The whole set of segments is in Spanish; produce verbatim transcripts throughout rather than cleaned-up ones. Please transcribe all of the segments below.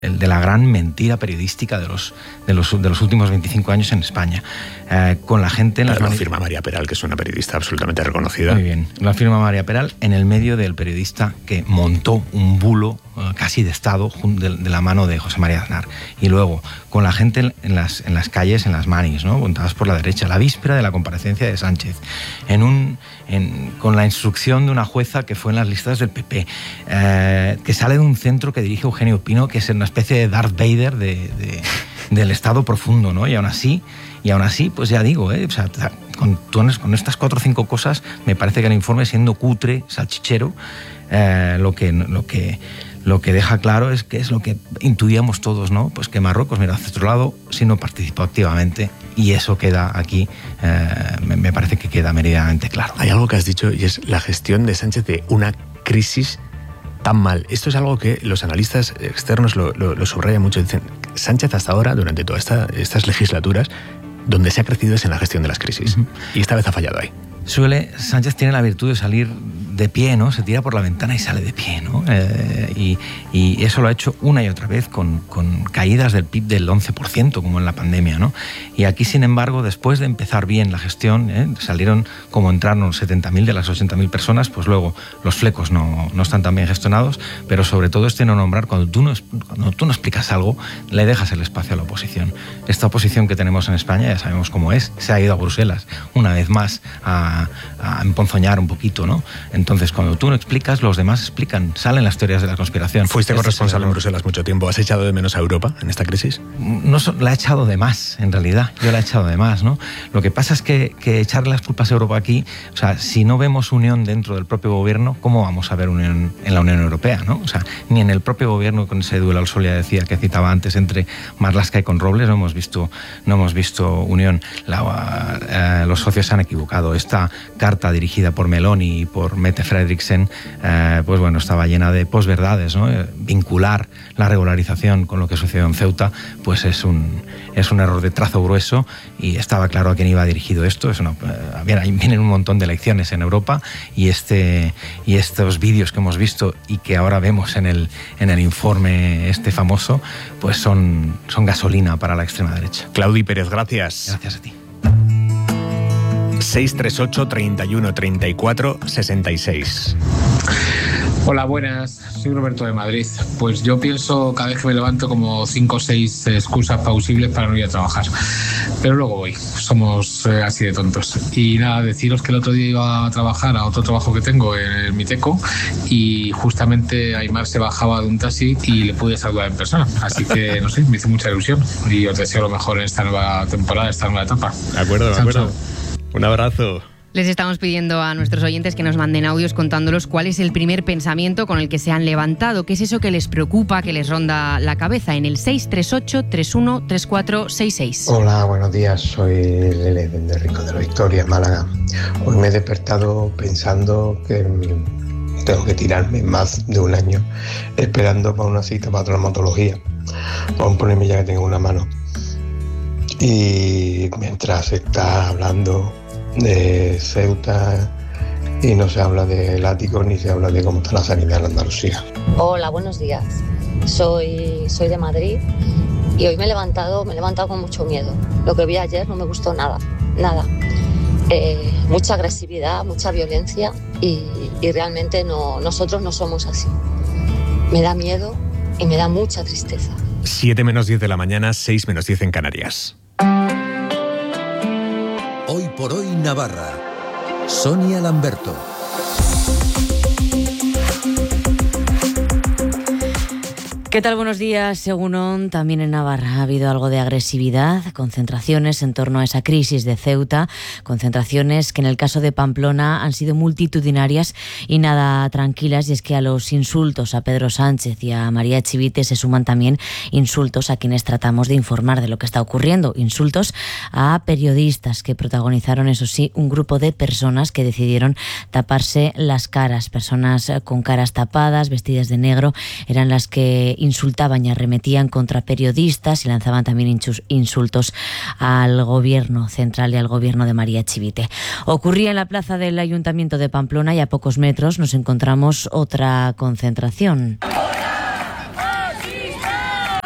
el de la gran mentira periodística de los, de los, de los últimos veinticinco años en España. Eh, con la gente... En Claro, las lo firma María Peral, que es una periodista absolutamente reconocida. Muy bien, lo firma María Peral en el medio del periodista que montó un bulo uh, casi de Estado de, de la mano de José María Aznar. Y luego, con la gente en las, en las calles, en las manis, ¿no? Montadas por la derecha, la víspera de la comparecencia de Sánchez, en un, en, con la instrucción de una jueza que fue en las listas del P P, eh, que sale de un centro que dirige Eugenio Pino, que es una especie de Darth Vader de, de, del Estado profundo, ¿no? Y aún así, y aún así, pues ya digo, ¿eh? O sea, con, con estas cuatro o cinco cosas, me parece que el informe, siendo cutre, salchichero, eh, lo que... Lo que Lo que deja claro es que es lo que intuíamos todos, ¿no? Pues que Marruecos mira hacia otro lado si no participó activamente, y eso queda aquí, eh, me, me parece que queda meridianamente claro. Hay algo que has dicho y es la gestión de Sánchez de una crisis tan mal. Esto es algo que los analistas externos lo, lo, lo subrayan mucho. Dicen, Sánchez hasta ahora, durante todas esta, estas legislaturas, donde se ha crecido es en la gestión de las crisis. Uh-huh. Y esta vez ha fallado ahí. Suele, Sánchez tiene la virtud de salir de pie, ¿no? Se tira por la ventana y sale de pie, ¿no? Eh, y, y eso lo ha hecho una y otra vez con, con caídas del P I B del once por ciento, como en la pandemia, ¿no? Y aquí, sin embargo, después de empezar bien la gestión, ¿eh? salieron como entraron setenta mil de las ochenta mil personas, pues luego los flecos no, no están tan bien gestionados, pero sobre todo este no nombrar, cuando tú no, cuando tú no explicas algo, le dejas el espacio a la oposición. Esta oposición que tenemos en España, ya sabemos cómo es, se ha ido a Bruselas una vez más a, a emponzoñar un poquito, ¿no? Entonces, cuando tú no explicas, los demás explican, salen las teorías de la conspiración. Fuiste corresponsal en Bruselas mucho tiempo. ¿Has echado de menos a Europa en esta crisis? No, la he echado de más, en realidad. Yo la he echado de más, ¿no? Lo que pasa es que, que echarle las culpas a Europa aquí, o sea, si no vemos unión dentro del propio gobierno, ¿cómo vamos a ver unión en la Unión Europea, ¿no? O sea, ni en el propio gobierno, con ese duelo al sol, ya decía, que citaba antes, entre Marlaska y con Robles, no hemos visto, no hemos visto unión. La, eh, los socios se han equivocado. Esta carta dirigida por Meloni y por Mette Frederiksen, eh, pues bueno, estaba llena de posverdades, ¿no? Eh, vincular la regularización con lo que sucedió en Ceuta, pues es un, es un error de trazo grueso, y estaba claro a quién iba dirigido esto. Es una, eh, bien, vienen un montón de elecciones en Europa, y, este, y estos vídeos que hemos visto y que ahora vemos en el, en el informe este famoso, pues son, son gasolina para la extrema derecha. Claudi Pérez, gracias. Gracias a ti. seis tres ocho, treinta y uno, treinta y cuatro, sesenta y seis. Hola, buenas. Soy Roberto de Madrid. Pues yo pienso cada vez que me levanto como cinco o seis excusas plausibles para no ir a trabajar. Pero luego voy. Somos eh, así de tontos. Y nada, deciros que el otro día iba a trabajar a otro trabajo que tengo en el Miteco, y justamente Aymar se bajaba de un taxi y le pude saludar en persona. Así que, no sé, me hizo mucha ilusión. Y os deseo lo mejor en esta nueva temporada, esta nueva etapa. De acuerdo, de acuerdo. Un abrazo. Les estamos pidiendo a nuestros oyentes que nos manden audios contándolos cuál es el primer pensamiento con el que se han levantado, qué es eso que les preocupa, que les ronda la cabeza, en el seis tres ocho, tres uno tres cuatro seis seis. Hola, buenos días, soy Lele de Rico de la Victoria, Málaga. Hoy me he despertado pensando que tengo que tirarme más de un año esperando para una cita para traumatología, para un problemilla que tengo en una mano. Y mientras se está hablando de Ceuta y no se habla del ático ni se habla de cómo está la sanidad en Andalucía. Hola, buenos días. Soy, soy de Madrid y hoy me he levantado, me he levantado con mucho miedo. Lo que vi ayer no me gustó nada, nada. Eh, mucha agresividad, mucha violencia y, y realmente no, nosotros no somos así. Me da miedo y me da mucha tristeza. siete menos diez de la mañana, seis menos diez en Canarias. Hoy por hoy Navarra. Sonia Lamberto. ¿Qué tal? Buenos días. Según O N, también en Navarra ha habido algo de agresividad, concentraciones en torno a esa crisis de Ceuta, concentraciones que en el caso de Pamplona han sido multitudinarias y nada tranquilas, y es que a los insultos a Pedro Sánchez y a María Echivite se suman también insultos a quienes tratamos de informar de lo que está ocurriendo, insultos a periodistas que protagonizaron, eso sí, un grupo de personas que decidieron taparse las caras, personas con caras tapadas, vestidas de negro, eran las que insultaban y arremetían contra periodistas y lanzaban también insultos al gobierno central y al gobierno de María Echivite. Ocurría en la plaza del Ayuntamiento de Pamplona y a pocos metros nos encontramos otra concentración.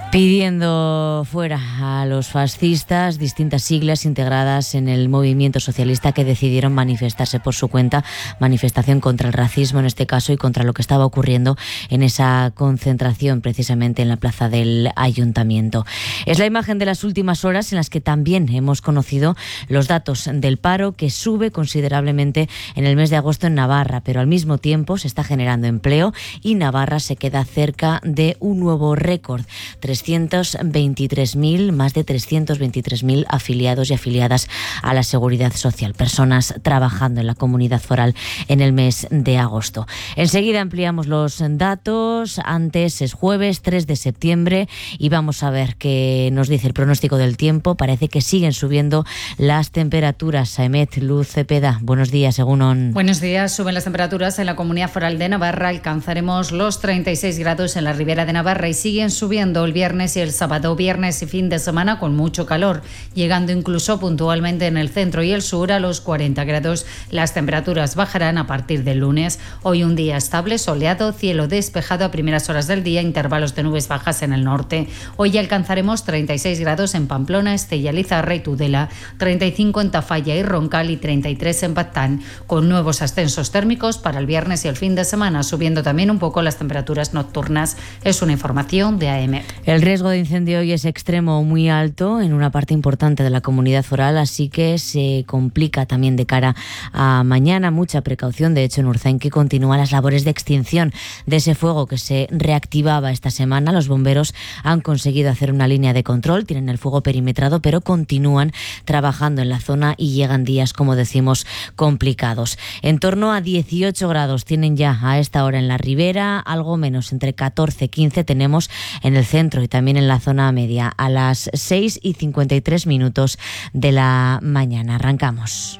Pidiendo fuera a los fascistas, distintas siglas integradas en el movimiento socialista que decidieron manifestarse por su cuenta, manifestación contra el racismo en este caso y contra lo que estaba ocurriendo en esa concentración precisamente en la plaza del Ayuntamiento. Es la imagen de las últimas horas en las que también hemos conocido los datos del paro, que sube considerablemente en el mes de agosto en Navarra, pero al mismo tiempo se está generando empleo y Navarra se queda cerca de un nuevo récord. trescientos veintitrés mil, más de trescientos veintitrés mil afiliados y afiliadas a la Seguridad Social, personas trabajando en la comunidad foral en el mes de agosto. Enseguida ampliamos los datos. Antes es jueves tres de septiembre y vamos a ver qué nos dice el pronóstico del tiempo. Parece que siguen subiendo las temperaturas. Saemet Luz Cepeda, buenos días, Egunon. Buenos días. Suben las temperaturas en la Comunidad Foral de Navarra. Alcanzaremos los treinta y seis grados en la Ribera de Navarra y siguen subiendo el viernes y el sábado, viernes y fin de semana con mucho calor, llegando incluso puntualmente en el centro y el sur a los cuarenta grados. Las temperaturas bajarán a partir del lunes. Hoy un día estable, soleado, cielo despejado a primeras horas del día, intervalos de nubes bajas en el norte. Hoy alcanzaremos treinta y seis grados en Pamplona, Estella, Lizarra y Tudela, treinta y cinco en Tafalla y Roncal y treinta y tres en Baztán, con nuevos ascensos térmicos para el viernes y el fin de semana, subiendo también un poco las temperaturas nocturnas. Es una información de A M. El riesgo de incendio hoy es extremo o muy alto en una parte importante de la comunidad foral, así que se complica también de cara a mañana. Mucha precaución. De hecho, en Urzainqui continúan las labores de extinción de ese fuego que se reactivaba esta semana. Los bomberos han conseguido hacer una línea de control, tienen el fuego perimetrado, pero continúan trabajando en la zona y llegan días, como decimos, complicados. En torno a dieciocho grados tienen ya a esta hora en la Ribera, algo menos, entre catorce y quince tenemos en el centro y también en la zona media, a las seis y cincuenta y tres minutos de la mañana. Arrancamos.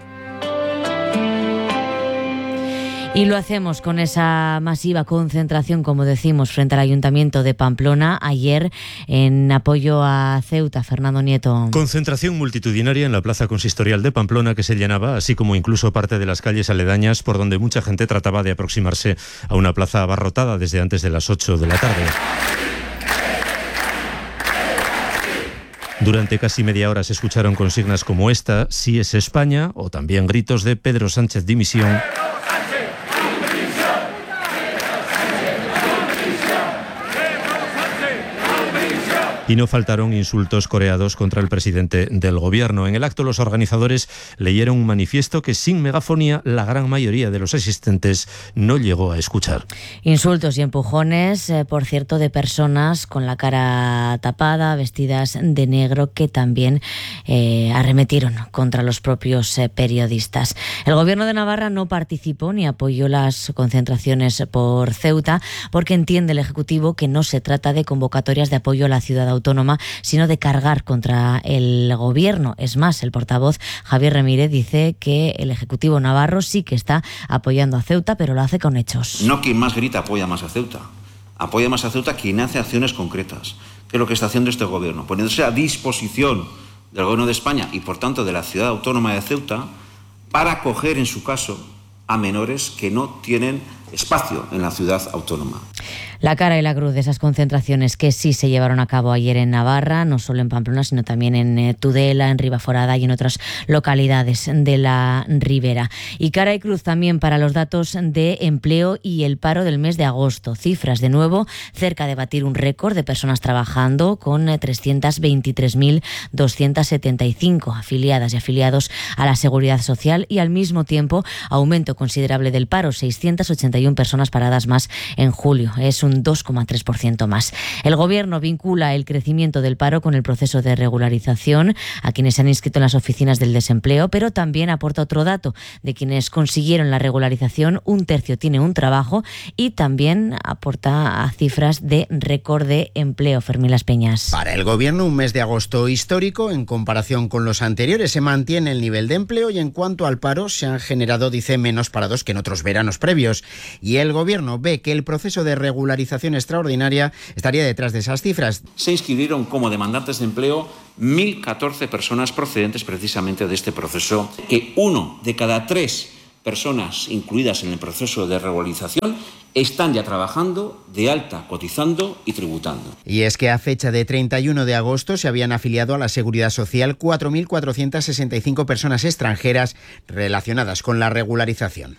Y lo hacemos con esa masiva concentración, como decimos, frente al Ayuntamiento de Pamplona ayer en apoyo a Ceuta. Fernando Nieto. Concentración multitudinaria en la plaza consistorial de Pamplona que se llenaba, así como incluso parte de las calles aledañas por donde mucha gente trataba de aproximarse a una plaza abarrotada desde antes de las ocho de la tarde. Durante casi media hora se escucharon consignas como esta: "Sí es España", o también gritos de "Pedro Sánchez dimisión". Y no faltaron insultos coreados contra el presidente del gobierno. En el acto, los organizadores leyeron un manifiesto que, sin megafonía, la gran mayoría de los asistentes no llegó a escuchar. Insultos y empujones, eh, por cierto, de personas con la cara tapada, vestidas de negro, que también eh, arremetieron contra los propios eh, periodistas. El gobierno de Navarra no participó ni apoyó las concentraciones por Ceuta, porque entiende el Ejecutivo que no se trata de convocatorias de apoyo a la ciudad autónoma, sino de cargar contra el gobierno. Es más, el portavoz Javier Remírez dice que el Ejecutivo navarro sí que está apoyando a Ceuta, pero lo hace con hechos. No quien más grita apoya más a Ceuta. Apoya más a Ceuta quien hace acciones concretas. ¿Qué es lo que está haciendo este gobierno? Poniéndose a disposición del gobierno de España y, por tanto, de la ciudad autónoma de Ceuta para acoger, en su caso, a menores que no tienen espacio en la ciudad autónoma. La cara y la cruz de esas concentraciones que sí se llevaron a cabo ayer en Navarra, no solo en Pamplona, sino también en eh, Tudela, en Ribaforada y en otras localidades de la Ribera. Y cara y cruz también para los datos de empleo y el paro del mes de agosto. Cifras, de nuevo, cerca de batir un récord de personas trabajando, con eh, trescientos veintitrés mil doscientos setenta y cinco afiliadas y afiliados a la Seguridad Social, y al mismo tiempo aumento considerable del paro, seiscientas ochenta y una personas paradas más en julio. Es un dos coma tres por ciento más. El Gobierno vincula el crecimiento del paro con el proceso de regularización a quienes se han inscrito en las oficinas del desempleo, pero también aporta otro dato: de quienes consiguieron la regularización, un tercio tiene un trabajo, y también aporta a cifras de récord de empleo. Fermín Las Peñas. Para el Gobierno, un mes de agosto histórico. En comparación con los anteriores, se mantiene el nivel de empleo, y en cuanto al paro, se han generado, dice, menos parados que en otros veranos previos. Y el Gobierno ve que el proceso de regularización extraordinaria estaría detrás de esas cifras. Se inscribieron como demandantes de empleo mil catorce personas procedentes precisamente de este proceso, que uno de cada tres personas incluidas en el proceso de regularización están ya trabajando de alta, cotizando y tributando. Y es que a fecha de treinta y uno de agosto se habían afiliado a la Seguridad Social cuatro mil cuatrocientas sesenta y cinco personas extranjeras relacionadas con la regularización.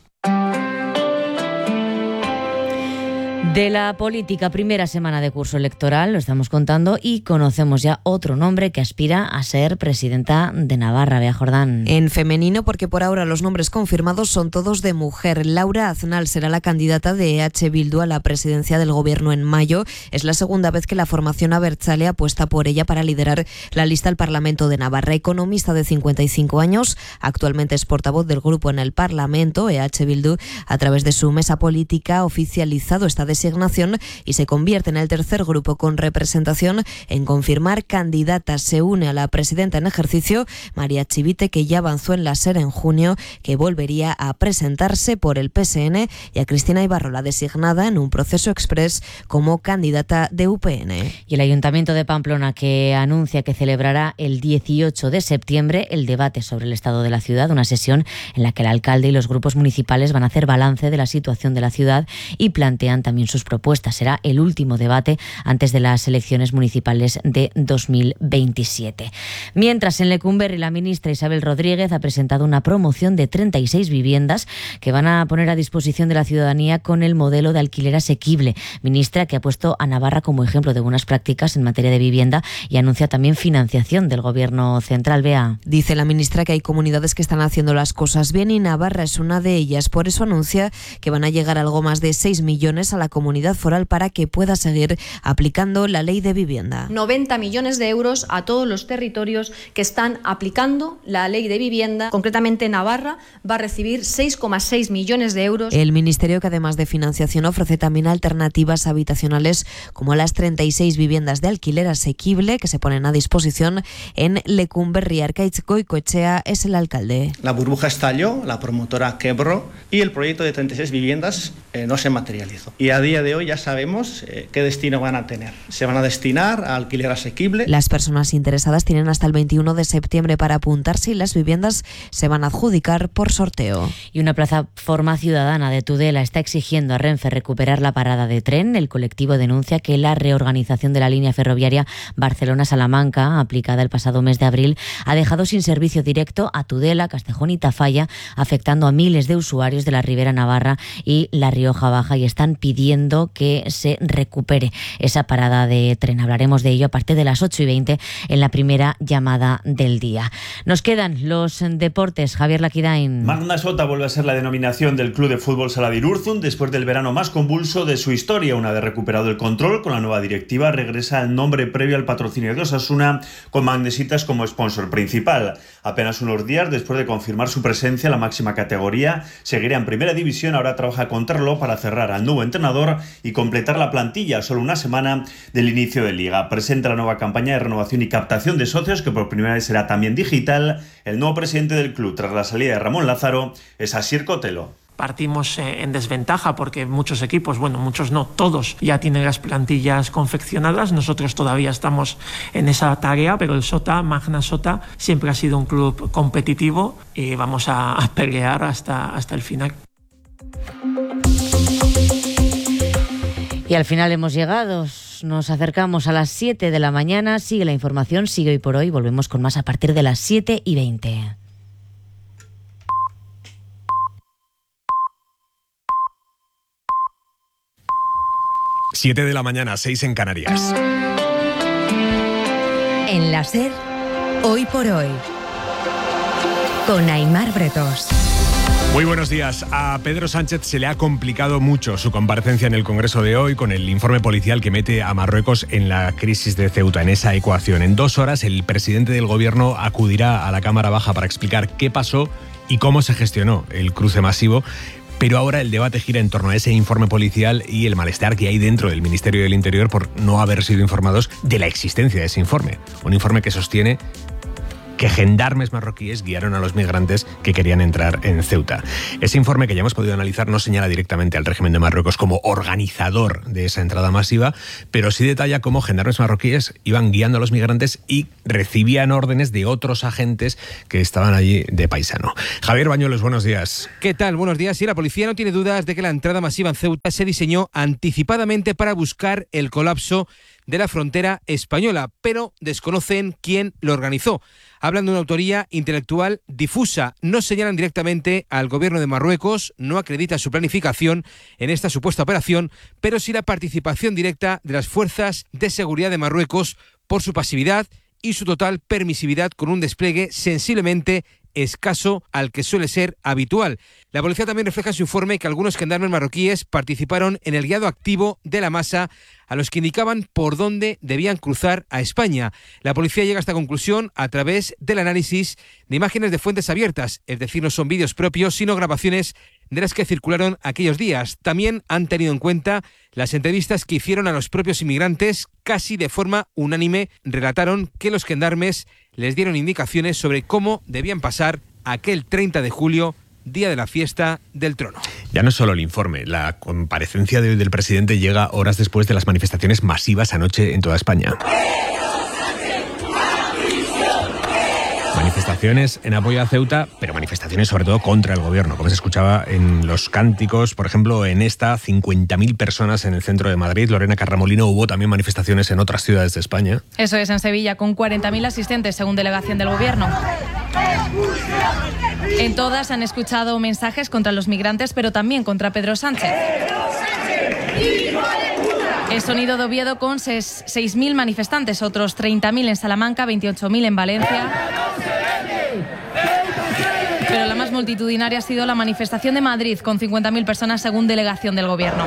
De la política, primera semana de curso electoral, lo estamos contando, y conocemos ya otro nombre que aspira a ser presidenta de Navarra. Bea Jordán. En femenino, porque por ahora los nombres confirmados son todos de mujer. Laura Aznal será la candidata de E H Bildu a la presidencia del gobierno en mayo. Es la segunda vez que la formación abertzale apuesta por ella para liderar la lista al Parlamento de Navarra. Economista de cincuenta y cinco años, actualmente es portavoz del grupo en el Parlamento. E H Bildu, a través de su mesa política, ha oficializado esta designación y se convierte en el tercer grupo con representación en confirmar candidata. Se une a la presidenta en ejercicio, María Chivite, que ya avanzó en la SER en junio que volvería a presentarse por el P S N, y a Cristina Ibarrola, designada en un proceso express como candidata de U P N. Y el Ayuntamiento de Pamplona, que anuncia que celebrará el dieciocho de septiembre el debate sobre el estado de la ciudad, una sesión en la que el alcalde y los grupos municipales van a hacer balance de la situación de la ciudad y plantean también sus propuestas. Será el último debate antes de las elecciones municipales de dos mil veintisiete. Mientras, en Lecumberri, la ministra Isabel Rodríguez ha presentado una promoción de treinta y seis viviendas que van a poner a disposición de la ciudadanía con el modelo de alquiler asequible. Ministra que ha puesto a Navarra como ejemplo de buenas prácticas en materia de vivienda y anuncia también financiación del Gobierno central. Bea. Dice la ministra que hay comunidades que están haciendo las cosas bien y Navarra es una de ellas. Por eso anuncia que van a llegar algo más de seis millones a la comunidad foral para que pueda seguir aplicando la ley de vivienda. noventa millones de euros a todos los territorios que están aplicando la ley de vivienda. Concretamente, Navarra va a recibir seis coma seis millones de euros. El Ministerio, que además de financiación ofrece también alternativas habitacionales como las treinta y seis viviendas de alquiler asequible que se ponen a disposición en Lecumberri. Arkaitz Goicoechea es el alcalde. La burbuja estalló, la promotora quebró y el proyecto de treinta y seis viviendas eh, no se materializó. Y a día de hoy ya sabemos eh, qué destino van a tener. Se van a destinar a alquiler asequible. Las personas interesadas tienen hasta el veintiuno de septiembre para apuntarse y las viviendas se van a adjudicar por sorteo. Y una plataforma ciudadana de Tudela está exigiendo a Renfe recuperar la parada de tren. El colectivo denuncia que la reorganización de la línea ferroviaria Barcelona-Salamanca, aplicada el pasado mes de abril, ha dejado sin servicio directo a Tudela, Castejón y Tafalla, afectando a miles de usuarios de la Ribera Navarra y la Rioja Baja, y están pidiendo que se recupere esa parada de tren. Hablaremos de ello a partir de las ocho y veinte en la primera llamada del día. Nos quedan los deportes. Javier Laquidain. Magna Sota vuelve a ser la denominación del Club de Fútbol Sala de Irurzun después del verano más convulso de su historia. Una vez recuperado el control con la nueva directiva, regresa el nombre previo al patrocinio de Osasuna, con Magnesitas como sponsor principal. Apenas unos días después de confirmar su presencia en la máxima categoría, seguirá en primera división. Ahora trabaja con Terlo para cerrar al nuevo entrenador y completar la plantilla a solo una semana del inicio de Liga. Presenta la nueva campaña de renovación y captación de socios, que por primera vez será también digital. El nuevo presidente del club, tras la salida de Ramón Lázaro, es Asier Cotelo. Partimos en desventaja porque muchos equipos, bueno, muchos no, todos ya tienen las plantillas confeccionadas. Nosotros todavía estamos en esa tarea, pero el Sota, Magna Sota, siempre ha sido un club competitivo y vamos a, a pelear hasta, hasta el final. Y al final hemos llegado. Nos acercamos a las siete de la mañana. Sigue la información, sigue Hoy por Hoy. Volvemos con más a partir de las siete y veinte. siete de la mañana, seis en Canarias. En la SER, Hoy por Hoy, con Aimar Bretos. Muy buenos días. A Pedro Sánchez se le ha complicado mucho su comparecencia en el Congreso de hoy con el informe policial que mete a Marruecos en la crisis de Ceuta, en esa ecuación. En dos horas el presidente del Gobierno acudirá a la Cámara Baja para explicar qué pasó y cómo se gestionó el cruce masivo. Pero ahora el debate gira en torno a ese informe policial y el malestar que hay dentro del Ministerio del Interior por no haber sido informados de la existencia de ese informe. Un informe que sostiene que gendarmes marroquíes guiaron a los migrantes que querían entrar en Ceuta. Ese informe, que ya hemos podido analizar, no señala directamente al régimen de Marruecos como organizador de esa entrada masiva, pero sí detalla cómo gendarmes marroquíes iban guiando a los migrantes y recibían órdenes de otros agentes que estaban allí de paisano. Javier Bañuelos, buenos días. ¿Qué tal? Buenos días. Sí, la policía no tiene dudas de que la entrada masiva en Ceuta se diseñó anticipadamente para buscar el colapso de la frontera española, pero desconocen quién lo organizó. Hablan de una autoría intelectual difusa. No señalan directamente al gobierno de Marruecos, no acreditan su planificación en esta supuesta operación, pero sí la participación directa de las fuerzas de seguridad de Marruecos por su pasividad y su total permisividad, con un despliegue sensiblemente escaso al que suele ser habitual. La policía también refleja en su informe que algunos gendarmes marroquíes participaron en el guiado activo de la masa a los que indicaban por dónde debían cruzar a España. La policía llega a esta conclusión a través del análisis de imágenes de fuentes abiertas, es decir, no son vídeos propios, sino grabaciones de las que circularon aquellos días. También han tenido en cuenta las entrevistas que hicieron a los propios inmigrantes. Casi de forma unánime relataron que los gendarmes les dieron indicaciones sobre cómo debían pasar aquel treinta de julio, día de la fiesta del trono. Ya no es solo el informe, la comparecencia de hoy del presidente llega horas después de las manifestaciones masivas anoche en toda España. Manifestaciones en apoyo a Ceuta, pero manifestaciones sobre todo contra el gobierno, como se escuchaba en los cánticos. Por ejemplo, en esta, cincuenta mil personas en el centro de Madrid. Lorena Carramolino, hubo también manifestaciones en otras ciudades de España. Eso es, en Sevilla, con cuarenta mil asistentes, según delegación del gobierno. En todas han escuchado mensajes contra los migrantes, pero también contra Pedro Sánchez. El Sonido de Oviedo con seis mil manifestantes, otros treinta mil en Salamanca, veintiocho mil en Valencia. Pero la más multitudinaria ha sido la manifestación de Madrid, con cincuenta mil personas, según delegación del gobierno.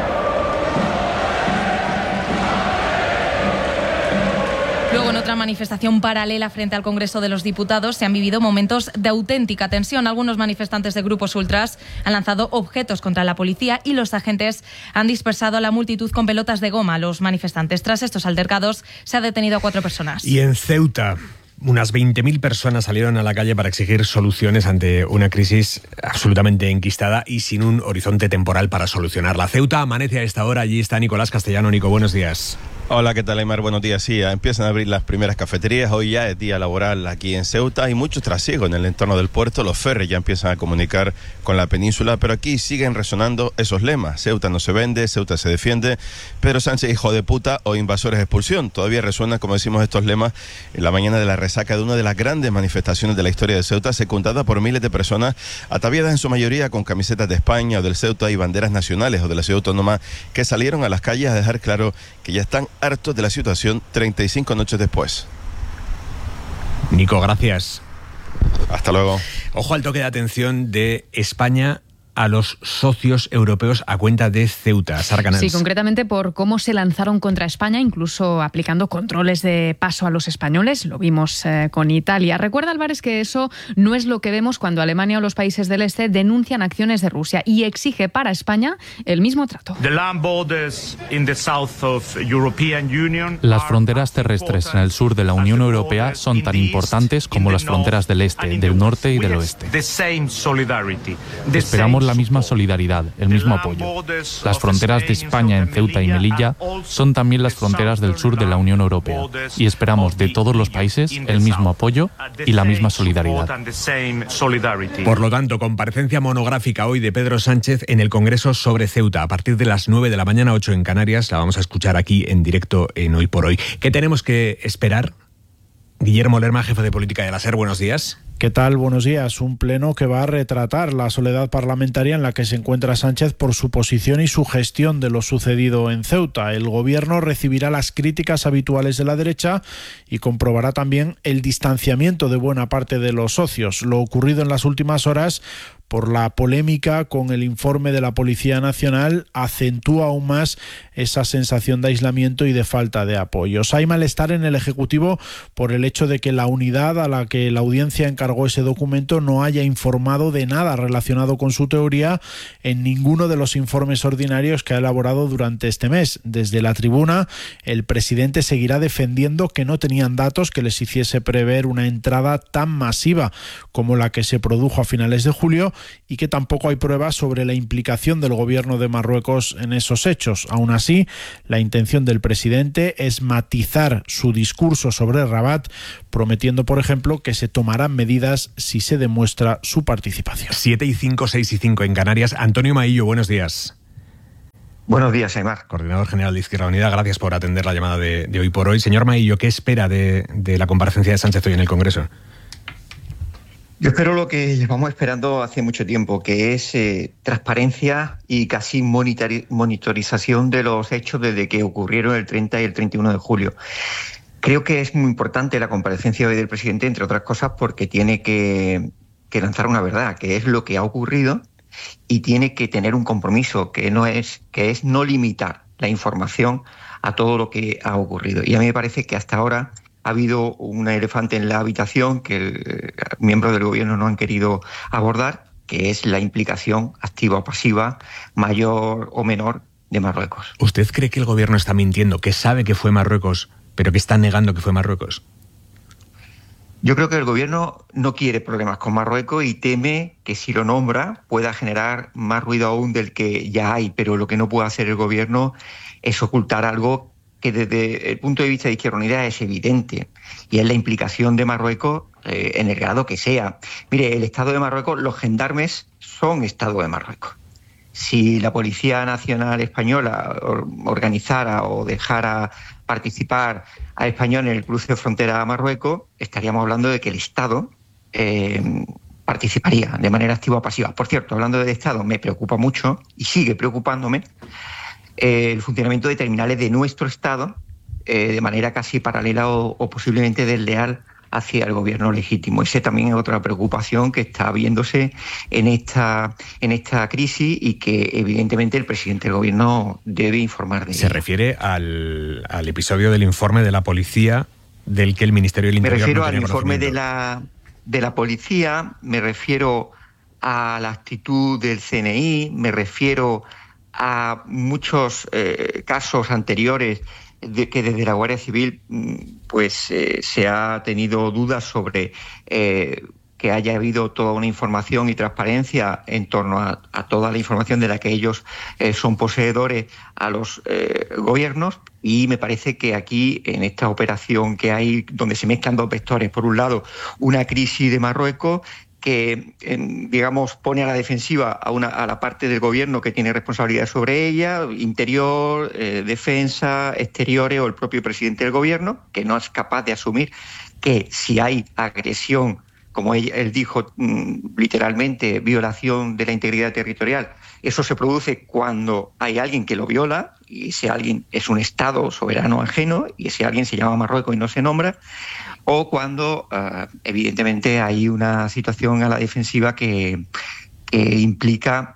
Luego, en otra manifestación paralela frente al Congreso de los Diputados, se han vivido momentos de auténtica tensión. Algunos manifestantes de grupos ultras han lanzado objetos contra la policía y los agentes han dispersado a la multitud con pelotas de goma. Los manifestantes, tras estos altercados, se ha detenido a cuatro personas. Y en Ceuta, unas veinte mil personas salieron a la calle para exigir soluciones ante una crisis absolutamente enquistada y sin un horizonte temporal para solucionarla. Ceuta amanece a esta hora. Allí está Nicolás Castellano. Nico, buenos días. Hola, ¿qué tal, Aymar? Buenos días. Sí, empiezan a abrir las primeras cafeterías. Hoy ya es día laboral aquí en Ceuta. Hay mucho trasiego en el entorno del puerto. Los ferries ya empiezan a comunicar con la península, pero aquí siguen resonando esos lemas. Ceuta no se vende, Ceuta se defiende. Pedro Sánchez, hijo de puta, o invasores, expulsión. Todavía resuenan, como decimos, estos lemas en la mañana de la resaca de una de las grandes manifestaciones de la historia de Ceuta, secundada por miles de personas, ataviadas en su mayoría con camisetas de España o del Ceuta y banderas nacionales o de la ciudad autónoma, que salieron a las calles a dejar claro que ya están hartos de la situación treinta y cinco noches después. Nico, gracias. Hasta luego. Ojo al toque de atención de España a los socios europeos a cuenta de Ceuta. Sara Canals. Sí, concretamente por cómo se lanzaron contra España, incluso aplicando controles de paso a los españoles. Lo vimos eh, con Italia. Recuerda, Álvarez, que eso no es lo que vemos cuando Alemania o los países del este denuncian acciones de Rusia y exige para España el mismo trato. Las fronteras terrestres en el sur de la Unión Europea son tan importantes como las fronteras del este, del norte y del oeste. Esperamos la misma solidaridad, el mismo apoyo. Las fronteras de España en Ceuta y Melilla son también las fronteras del sur de la Unión Europea y esperamos de todos los países el mismo apoyo y la misma solidaridad. Por lo tanto, comparecencia monográfica hoy de Pedro Sánchez en el Congreso sobre Ceuta. A partir de las nueve de la mañana, ocho en Canarias, la vamos a escuchar aquí en directo en Hoy por Hoy. ¿Qué tenemos que esperar? Guillermo Lerma, jefe de política de la SER, buenos días. ¿Qué tal? Buenos días. Un pleno que va a retratar la soledad parlamentaria en la que se encuentra Sánchez por su posición y su gestión de lo sucedido en Ceuta. El gobierno recibirá las críticas habituales de la derecha y comprobará también el distanciamiento de buena parte de los socios. Lo ocurrido en las últimas horas por la polémica con el informe de la Policía Nacional acentúa aún más esa sensación de aislamiento y de falta de apoyos. Hay malestar en el Ejecutivo por el hecho de que la unidad a la que la audiencia encargó encargó ese documento no haya informado de nada relacionado con su teoría en ninguno de los informes ordinarios que ha elaborado durante este mes. Desde la tribuna, el presidente seguirá defendiendo que no tenían datos que les hiciese prever una entrada tan masiva como la que se produjo a finales de julio y que tampoco hay pruebas sobre la implicación del gobierno de Marruecos en esos hechos. Aún así, la intención del presidente es matizar su discurso sobre Rabat, prometiendo, por ejemplo, que se tomarán medidas si se demuestra su participación. siete y cinco, seis y cinco en Canarias. Antonio Maillo, buenos días. Buenos días, Aimar. Coordinador general de Izquierda Unida, gracias por atender la llamada de, de Hoy por Hoy. Señor Maillo, ¿qué espera de, de la comparecencia de Sánchez hoy en el Congreso? Yo espero lo que llevamos esperando hace mucho tiempo, que es eh, transparencia y casi monitori- monitorización de los hechos desde que ocurrieron el treinta y el treinta y uno de julio. Creo que es muy importante la comparecencia hoy del presidente, entre otras cosas, porque tiene que, que lanzar una verdad, que es lo que ha ocurrido, y tiene que tener un compromiso, que no es, que es no limitar la información a todo lo que ha ocurrido. Y a mí me parece que hasta ahora ha habido un elefante en la habitación que el, miembros del gobierno no han querido abordar, que es la implicación activa o pasiva, mayor o menor, de Marruecos. ¿Usted cree que el gobierno está mintiendo, que sabe que fue Marruecos, pero que está negando que fue Marruecos? Yo creo que el gobierno no quiere problemas con Marruecos y teme que si lo nombra pueda generar más ruido aún del que ya hay, pero lo que no puede hacer el gobierno es ocultar algo que desde el punto de vista de Izquierda Unida es evidente, y es la implicación de Marruecos eh, en el grado que sea. Mire, el Estado de Marruecos, los gendarmes son Estado de Marruecos. Si la Policía Nacional Española organizara o dejara participar a españoles en el cruce de frontera a Marruecos, estaríamos hablando de que el Estado eh, participaría de manera activa o pasiva. Por cierto, hablando del Estado, me preocupa mucho, y sigue preocupándome, eh, el funcionamiento de terminales de nuestro Estado eh, de manera casi paralela o, o posiblemente desleal hacia el gobierno legítimo. Esa también es otra preocupación que está viéndose en esta, en esta crisis y que evidentemente el presidente del gobierno debe informar de Se ella. refiere al, al episodio del informe de la policía del que el Ministerio del Interior Me refiero no al tenía informe de conocimiento. la, de la policía, me refiero a la actitud del C N I, me refiero a muchos eh, casos anteriores de que desde la Guardia Civil pues eh, se ha tenido dudas sobre eh, que haya habido toda una información y transparencia en torno a, a toda la información de la que ellos eh, son poseedores a los eh, gobiernos, y me parece que aquí en esta operación que hay donde se mezclan dos vectores, por un lado una crisis de Marruecos que, digamos, pone a la defensiva a, una, a la parte del gobierno que tiene responsabilidad sobre ella, interior, eh, defensa, exteriores, o el propio presidente del gobierno, que no es capaz de asumir que si hay agresión, como él, él dijo mm, literalmente, violación de la integridad territorial, eso se produce cuando hay alguien que lo viola, y ese alguien es un Estado soberano ajeno, y ese alguien se llama Marruecos y no se nombra, o cuando uh, evidentemente hay una situación a la defensiva que, que implica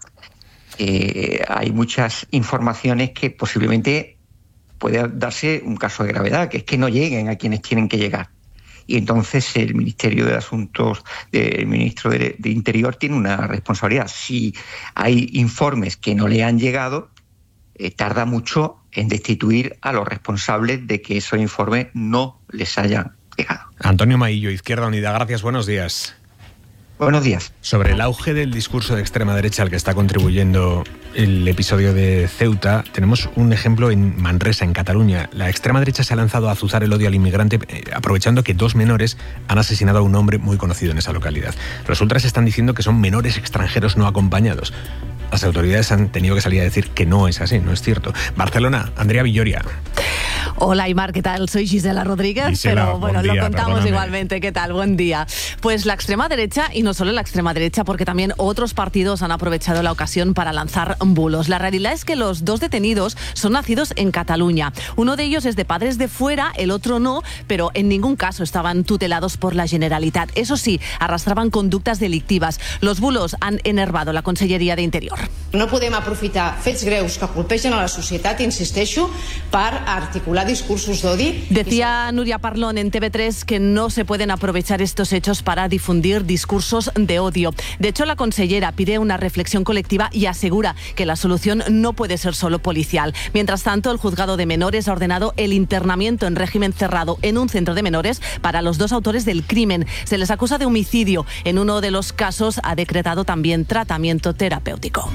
que eh, hay muchas informaciones que posiblemente puede darse un caso de gravedad, que es que no lleguen a quienes tienen que llegar. Y entonces el Ministerio de Asuntos, el ministro de, de Interior tiene una responsabilidad. Si hay informes que no le han llegado, eh, tarda mucho en destituir a los responsables de que esos informes no les hayan llegado. Antonio Maillo, Izquierda Unida, gracias, buenos días. Buenos días. Sobre el auge del discurso de extrema derecha al que está contribuyendo el episodio de Ceuta, tenemos un ejemplo en Manresa, en Cataluña. La extrema derecha se ha lanzado a azuzar el odio al inmigrante, eh, aprovechando que dos menores han asesinado a un hombre muy conocido en esa localidad. Los ultras están diciendo que son menores extranjeros no acompañados. Las autoridades han tenido que salir a decir que no es así, no es cierto. Barcelona, Andrea Villoria. Hola, Aimar, ¿qué tal? Soy Gisela Rodríguez, Gisela, pero bueno, buen día, lo contamos perdóname. igualmente. ¿Qué tal? Buen día. Pues la extrema derecha, y no solo la extrema derecha, porque también otros partidos han aprovechado la ocasión para lanzar bulos. La realidad es que los dos detenidos son nacidos en Cataluña. Uno de ellos es de padres de fuera, el otro no, pero en ningún caso estaban tutelados por la Generalitat. Eso sí, arrastraban conductas delictivas. Los bulos han enervado la Conselleria de Interior. No podem aprofitar fets greus que colpegen a la societat, insisteixo, per articular discursos d'odi. Decía Nuria Parlón en T V tres que no se pueden aprovechar estos hechos para difundir discursos de odio. De hecho, la consellera pide una reflexión colectiva y asegura que la solución no puede ser solo policial. Mientras tanto, el juzgado de menores ha ordenado el internamiento en régimen cerrado en un centro de menores para los dos autores del crimen. Se les acusa de homicidio. En uno de los casos ha decretado también tratamiento terapéutico.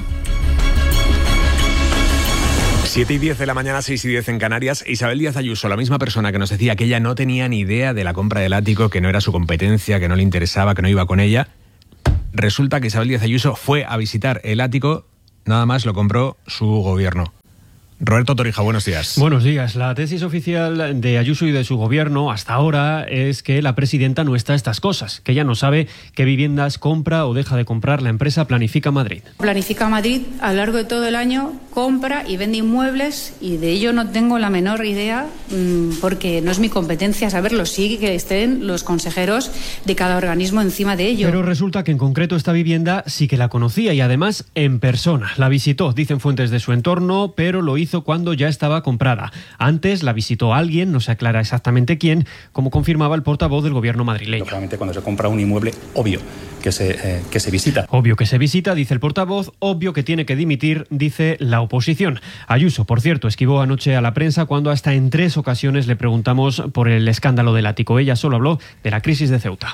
siete y diez de la mañana, seis y diez en Canarias. Isabel Díaz Ayuso, la misma persona que nos decía que ella no tenía ni idea de la compra del ático, que no era su competencia, que no le interesaba, que no iba con ella. Resulta que Isabel Díaz Ayuso fue a visitar el ático, nada más lo compró su gobierno. Roberto Torija, buenos días. Buenos días. La tesis oficial de Ayuso y de su gobierno hasta ahora es que la presidenta no está a estas cosas, que ella no sabe qué viviendas compra o deja de comprar la empresa Planifica Madrid. Planifica Madrid a lo largo de todo el año compra y vende inmuebles y de ello no tengo la menor idea porque no es mi competencia saberlo. Sí que estén los consejeros de cada organismo encima de ello. Pero resulta que en concreto esta vivienda sí que la conocía y además en persona. La visitó, dicen fuentes de su entorno, pero lo hizo cuando ya estaba comprada. Antes la visitó alguien, no se aclara exactamente quién, como confirmaba el portavoz del gobierno madrileño. Lógicamente, cuando se compra un inmueble, obvio que se, eh, que se visita. Obvio que se visita, dice el portavoz, obvio que tiene que dimitir, dice la oposición. Ayuso, por cierto, esquivó anoche a la prensa cuando hasta en tres ocasiones le preguntamos por el escándalo del ático. Ella solo habló de la crisis de Ceuta.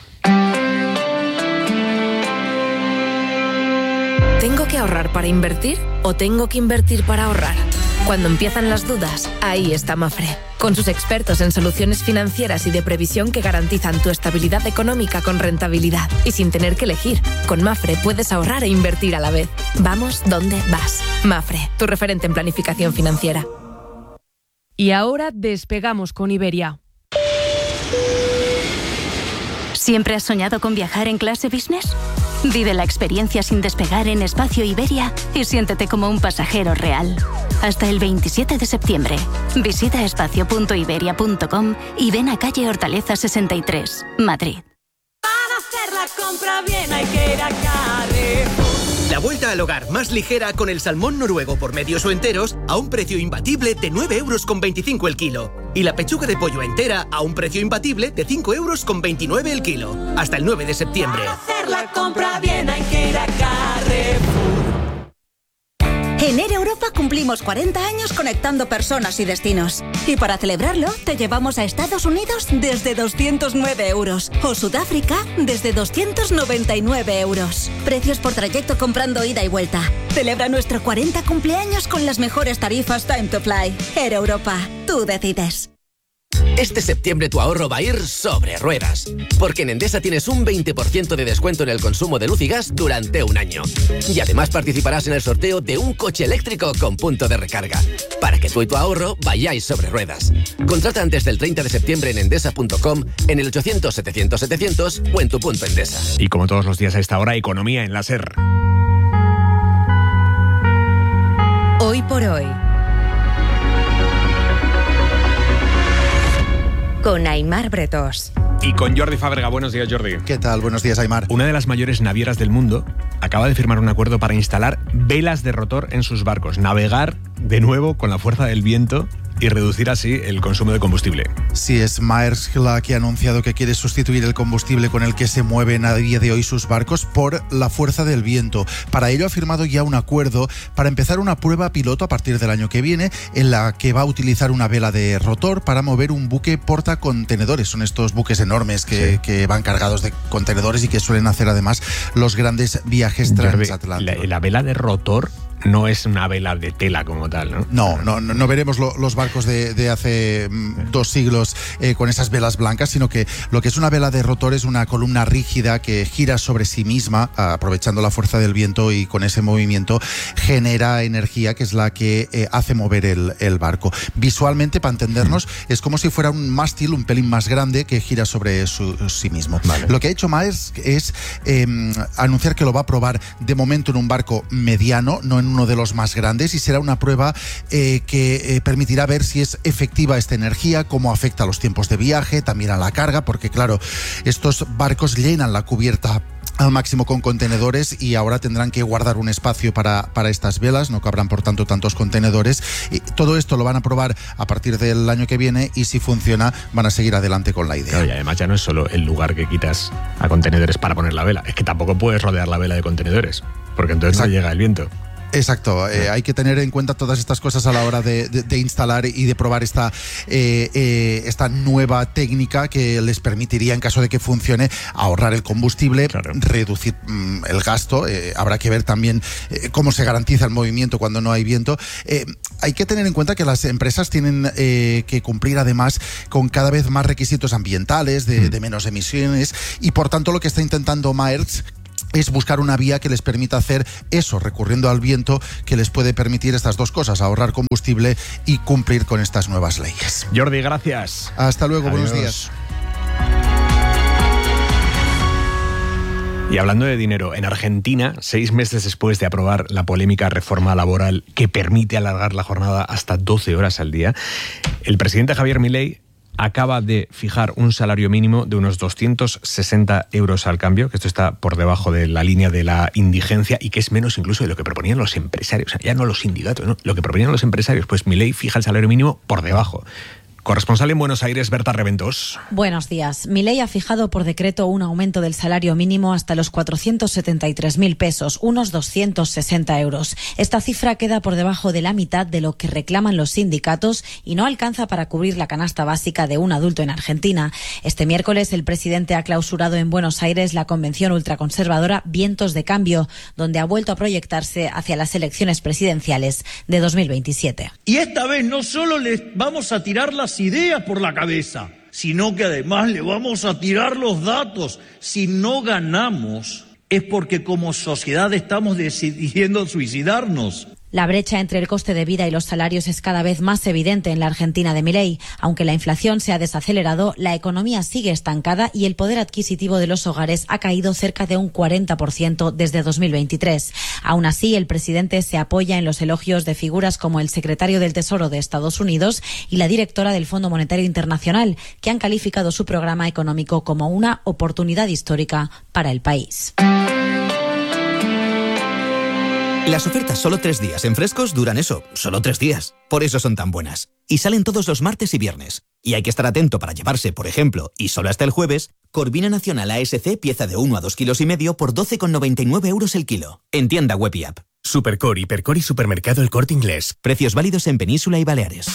¿Tengo que ahorrar para invertir o tengo que invertir para ahorrar? Cuando empiezan las dudas, ahí está Mafre. Con sus expertos en soluciones financieras y de previsión que garantizan tu estabilidad económica con rentabilidad. Y sin tener que elegir, con Mafre puedes ahorrar e invertir a la vez. Vamos donde vas. Mafre, tu referente en planificación financiera. Y ahora despegamos con Iberia. ¿Siempre has soñado con viajar en clase business? Vive la experiencia sin despegar en Espacio Iberia y siéntete como un pasajero real. Hasta el veintisiete de septiembre. Visita espacio punto iberia punto com y ven a calle Hortaleza sesenta y tres, Madrid. Para hacer la compra bien hay que ir a Carrefour. La vuelta al hogar más ligera con el salmón noruego por medios o enteros a un precio imbatible de nueve euros con veinticinco el kilo. Y la pechuga de pollo entera a un precio imbatible de cinco euros con veintinueve el kilo. Hasta el nueve de septiembre. Para hacer la compra bien hay que ir a Carrefour. En Air Europa cumplimos cuarenta años conectando personas y destinos. Y para celebrarlo, te llevamos a Estados Unidos desde doscientos nueve euros o Sudáfrica desde doscientos noventa y nueve euros. Precios por trayecto comprando ida y vuelta. Celebra nuestro cuarenta cumpleaños con las mejores tarifas Time to Fly. Air Europa, tú decides. Este septiembre tu ahorro va a ir sobre ruedas, porque en Endesa tienes un veinte por ciento de descuento en el consumo de luz y gas durante un año. Y además participarás en el sorteo de un coche eléctrico con punto de recarga, para que tú y tu ahorro vayáis sobre ruedas. Contrata antes del treinta de septiembre en endesa punto com, en el ochocientos setecientos setecientos o en tu punto Endesa. Y como todos los días a esta hora, economía en la SER. Hoy por hoy. Con Aimar Bretos. Y con Jordi Fábrega. Buenos días, Jordi. ¿Qué tal? Buenos días, Aimar. Una de las mayores navieras del mundo acaba de firmar un acuerdo para instalar velas de rotor en sus barcos. Navegar de nuevo con la fuerza del viento y reducir así el consumo de combustible. Sí, es Maersk la que ha anunciado que quiere sustituir el combustible con el que se mueven a día de hoy sus barcos por la fuerza del viento. Para ello ha firmado ya un acuerdo para empezar una prueba piloto a partir del año que viene en la que va a utilizar una vela de rotor para mover un buque portacontenedores. Son estos buques enormes que, sí. que van cargados de contenedores y que suelen hacer además los grandes viajes transatlánticos. La, la vela de rotor no es una vela de tela como tal, ¿no? No, no, no, no veremos lo, los barcos de, de hace dos siglos eh, con esas velas blancas, sino que lo que es una vela de rotor es una columna rígida que gira sobre sí misma, aprovechando la fuerza del viento, y con ese movimiento genera energía que es la que eh, hace mover el, el barco. Visualmente, para entendernos, mm. es como si fuera un mástil un pelín más grande que gira sobre su, sí mismo. Vale. Lo que ha hecho Maersk es eh, anunciar que lo va a probar de momento en un barco mediano, no en uno de los más grandes, y será una prueba eh, que eh, permitirá ver si es efectiva esta energía, cómo afecta a los tiempos de viaje, también a la carga, porque claro, estos barcos llenan la cubierta al máximo con contenedores y ahora tendrán que guardar un espacio para, para estas velas, no cabrán por tanto tantos contenedores. Y todo esto lo van a probar a partir del año que viene y si funciona van a seguir adelante con la idea. Claro, y además ya no es solo el lugar que quitas a contenedores para poner la vela, es que tampoco puedes rodear la vela de contenedores, porque entonces Exacto. no llega el viento. Exacto, eh, hay que tener en cuenta todas estas cosas a la hora de, de, de instalar y de probar esta, eh, eh, esta nueva técnica que les permitiría, en caso de que funcione, ahorrar el combustible, claro. reducir mm, el gasto. Eh, habrá que ver también eh, cómo se garantiza el movimiento cuando no hay viento. Eh, hay que tener en cuenta que las empresas tienen eh, que cumplir además con cada vez más requisitos ambientales, de, mm. de menos emisiones, y por tanto lo que está intentando Maersk es buscar una vía que les permita hacer eso, recurriendo al viento, que les puede permitir estas dos cosas, ahorrar combustible y cumplir con estas nuevas leyes. Jordi, gracias. Hasta luego, Adiós. Buenos días. Y hablando de dinero, en Argentina, seis meses después de aprobar la polémica reforma laboral que permite alargar la jornada hasta doce horas al día, el presidente Javier Milei acaba de fijar un salario mínimo de unos doscientos sesenta euros al cambio, que esto está por debajo de la línea de la indigencia y que es menos incluso de lo que proponían los empresarios. O sea, ya no los sindicatos, ¿no? Lo que proponían los empresarios, pues Milei fija el salario mínimo por debajo. Corresponsal en Buenos Aires, Berta Reventós. Buenos días. Milei ha fijado por decreto un aumento del salario mínimo hasta los cuatrocientos setenta y tres mil pesos, unos doscientos sesenta euros. Esta cifra queda por debajo de la mitad de lo que reclaman los sindicatos y no alcanza para cubrir la canasta básica de un adulto en Argentina. Este miércoles el presidente ha clausurado en Buenos Aires la convención ultraconservadora Vientos de Cambio, donde ha vuelto a proyectarse hacia las elecciones presidenciales de dos mil veintisiete. Y esta vez no solo les vamos a tirar las ideas por la cabeza, sino que además le vamos a tirar los datos. Si no ganamos es porque como sociedad estamos decidiendo suicidarnos. La brecha entre el coste de vida y los salarios es cada vez más evidente en la Argentina de Milei. Aunque la inflación se ha desacelerado, la economía sigue estancada y el poder adquisitivo de los hogares ha caído cerca de un cuarenta por ciento desde dos mil veintitrés. Aún así, el presidente se apoya en los elogios de figuras como el secretario del Tesoro de Estados Unidos y la directora del Fondo Monetario Internacional, que han calificado su programa económico como una oportunidad histórica para el país. Las ofertas solo tres días en Frescos duran eso, solo tres días. Por eso son tan buenas. Y salen todos los martes y viernes. Y hay que estar atento para llevarse, por ejemplo, y solo hasta el jueves, Corvina Nacional A S C pieza de uno a dos kilos y medio por doce con noventa y nueve euros el kilo. En tienda web y app. Supercor, Hipercor y Supermercado El Corte Inglés. Precios válidos en Península y Baleares.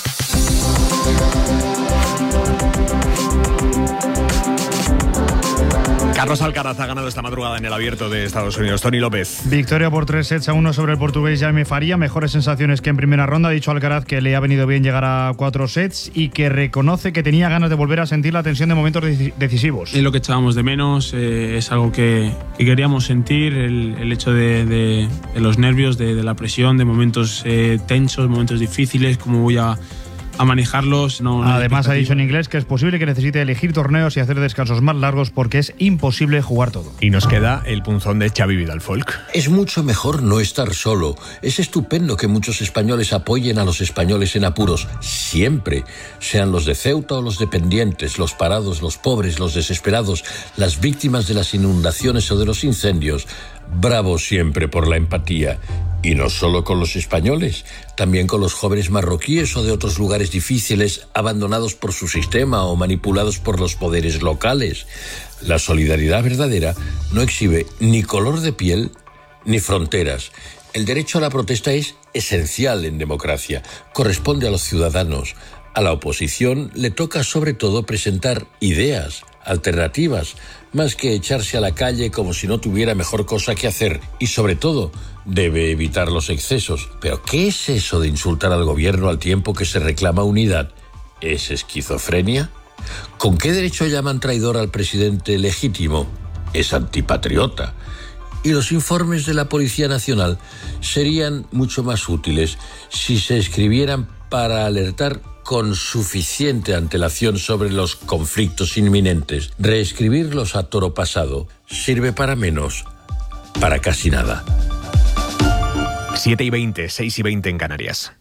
Carlos Alcaraz ha ganado esta madrugada en el Abierto de Estados Unidos. Tony López. Victoria por tres sets a uno sobre el portugués Jaime Faria. Mejores sensaciones que en primera ronda. Ha dicho Alcaraz que le ha venido bien llegar a cuatro sets y que reconoce que tenía ganas de volver a sentir la tensión de momentos decisivos. Es lo que echábamos de menos, eh, es algo que, que queríamos sentir, el, el hecho de, de, de los nervios, de, de la presión, de momentos eh, tensos, momentos difíciles, cómo voy a... a manejarlos. No, no Además ha dicho en inglés que es posible que necesite elegir torneos y hacer descansos más largos porque es imposible jugar todo. Y nos queda el punzón de Xavi Vidal Folk. Es mucho mejor no estar solo. Es estupendo que muchos españoles apoyen a los españoles en apuros, siempre, sean los de Ceuta o los dependientes, los parados, los pobres, los desesperados, las víctimas de las inundaciones o de los incendios. Bravo siempre por la empatía. Y no solo con los españoles, también con los jóvenes marroquíes o de otros lugares difíciles abandonados por su sistema o manipulados por los poderes locales. La solidaridad verdadera no exhibe ni color de piel ni fronteras. El derecho a la protesta es esencial en democracia, corresponde a los ciudadanos. A la oposición le toca sobre todo presentar ideas, alternativas, más que echarse a la calle como si no tuviera mejor cosa que hacer. Y sobre todo, debe evitar los excesos. ¿Pero qué es eso de insultar al gobierno al tiempo que se reclama unidad? ¿Es esquizofrenia? ¿Con qué derecho llaman traidor al presidente legítimo? Es antipatriota. Y los informes de la Policía Nacional serían mucho más útiles si se escribieran para alertar con suficiente antelación sobre los conflictos inminentes. Reescribirlos a toro pasado sirve para menos, para casi nada. siete y veinte, seis y veinte en Canarias.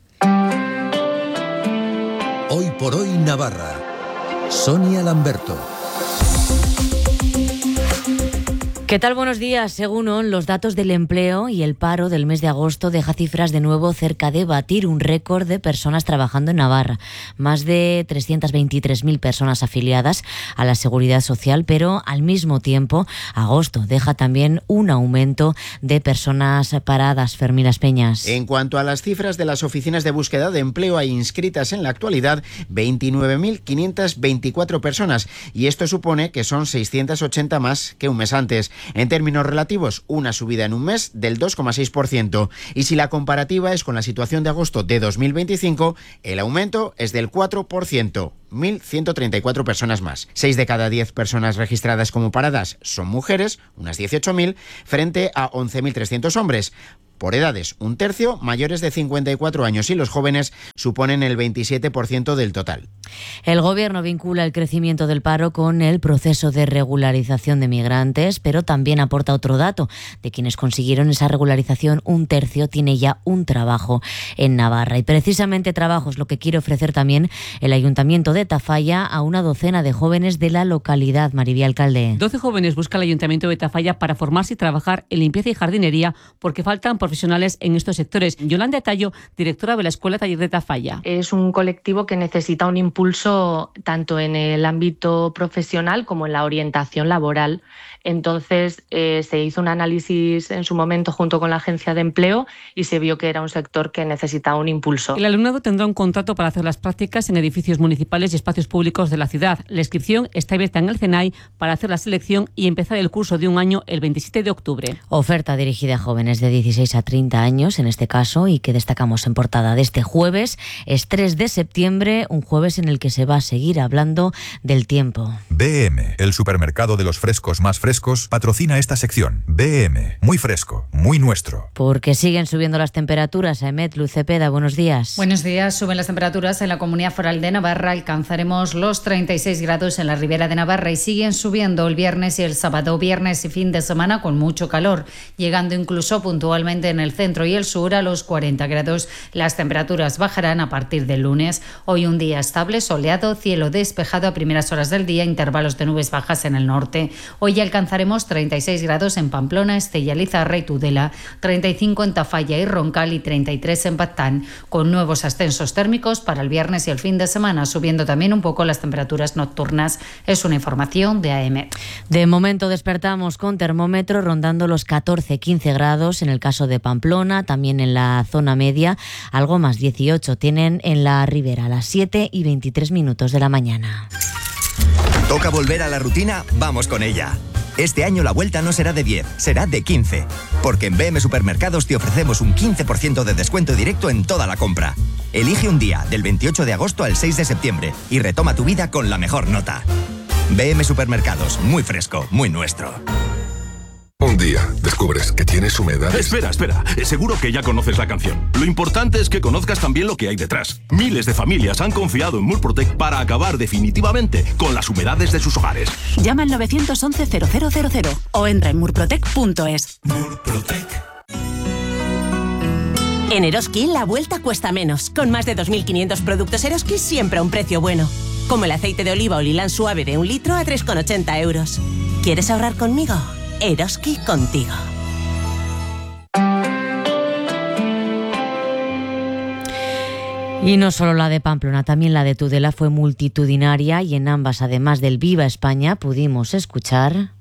Hoy por hoy Navarra. Sonia Lamberto. ¿Qué tal? Buenos días. Según O N, los datos del empleo y el paro del mes de agosto deja cifras de nuevo cerca de batir un récord de personas trabajando en Navarra. Más de trescientas veintitrés mil personas afiliadas a la Seguridad Social, pero al mismo tiempo, agosto deja también un aumento de personas paradas. Fermín Las Peñas. En cuanto a las cifras de las oficinas de búsqueda de empleo, hay inscritas en la actualidad veintinueve mil quinientas veinticuatro personas y esto supone que son seiscientas ochenta más que un mes antes. En términos relativos, una subida en un mes del dos coma seis por ciento. Y si la comparativa es con la situación de agosto de dos mil veinticinco, el aumento es del cuatro por ciento. mil ciento treinta y cuatro personas más. seis de cada diez personas registradas como paradas son mujeres, unas dieciocho mil, frente a once mil trescientos hombres. Por edades, un tercio mayores de cincuenta y cuatro años y los jóvenes suponen el veintisiete por ciento del total. El Gobierno vincula el crecimiento del paro con el proceso de regularización de migrantes, pero también aporta otro dato. De quienes consiguieron esa regularización, un tercio tiene ya un trabajo en Navarra. Y precisamente trabajo es lo que quiere ofrecer también el Ayuntamiento de Tafalla a una docena de jóvenes de la localidad. Maribel Alcalde. doce jóvenes busca el Ayuntamiento de Tafalla para formarse y trabajar en limpieza y jardinería porque faltan profesionales en estos sectores. Yolanda Tallo, directora de la Escuela Taller de Tafalla. Es un colectivo que necesita un impulso tanto en el ámbito profesional como en la orientación laboral. Entonces eh, se hizo un análisis en su momento junto con la Agencia de Empleo y se vio que era un sector que necesitaba un impulso. El alumnado tendrá un contrato para hacer las prácticas en edificios municipales y espacios públicos de la ciudad. La inscripción está abierta en el CENAI para hacer la selección y empezar el curso de un año el veintisiete de octubre. Oferta dirigida a jóvenes de dieciséis a treinta años en este caso y que destacamos en portada de este jueves. Es tres de septiembre, un jueves en el que se va a seguir hablando del tiempo. B M, el supermercado de los frescos más frescos, patrocina esta sección. B M, muy fresco, muy nuestro. Porque siguen subiendo las temperaturas. Emet Lucepeda, buenos días. Buenos días. Suben las temperaturas en la Comunidad Foral de Navarra. Alcanzaremos los treinta y seis grados en la Ribera de Navarra y siguen subiendo el viernes y el sábado. Viernes y fin de semana con mucho calor, llegando incluso puntualmente en el centro y el sur a los cuarenta grados. Las temperaturas bajarán a partir del lunes. Hoy un día estable, soleado, cielo despejado a primeras horas del día, intervalos de nubes bajas en el norte. Hoy alcanzaremos treinta y seis grados en Pamplona, Estella, Lizarra y Tudela, treinta y cinco en Tafalla y Roncal y treinta y tres en Baztán, con nuevos ascensos térmicos para el viernes y el fin de semana, subiendo también un poco las temperaturas nocturnas. Es una información de A M. De momento despertamos con termómetro rondando los catorce quince grados en el caso de Pamplona, también en la zona media, algo más dieciocho tienen en la Ribera, a las siete y veintitrés minutos de la mañana. ¿Toca volver a la rutina? Vamos con ella. Este año la vuelta no será de diez, será de quince. Porque en B M Supermercados te ofrecemos un quince por ciento de descuento directo en toda la compra. Elige un día, del veintiocho de agosto al seis de septiembre, y retoma tu vida con la mejor nota. B M Supermercados, muy fresco, muy nuestro. Un día descubres que tienes humedad. Espera, espera. Seguro que ya conoces la canción. Lo importante es que conozcas también lo que hay detrás. Miles de familias han confiado en Murprotec para acabar definitivamente con las humedades de sus hogares. Llama al nueve once cero cero cero cero o entra en murprotec punto es. Murprotec. En Eroski la vuelta cuesta menos. Con más de dos mil quinientos productos Eroski siempre a un precio bueno. Como el aceite de oliva o lilán suave de un litro a tres con ochenta euros. ¿Quieres ahorrar conmigo? Eroski contigo. Y no solo la de Pamplona, también la de Tudela fue multitudinaria y en ambas, además del Viva España, pudimos escuchar...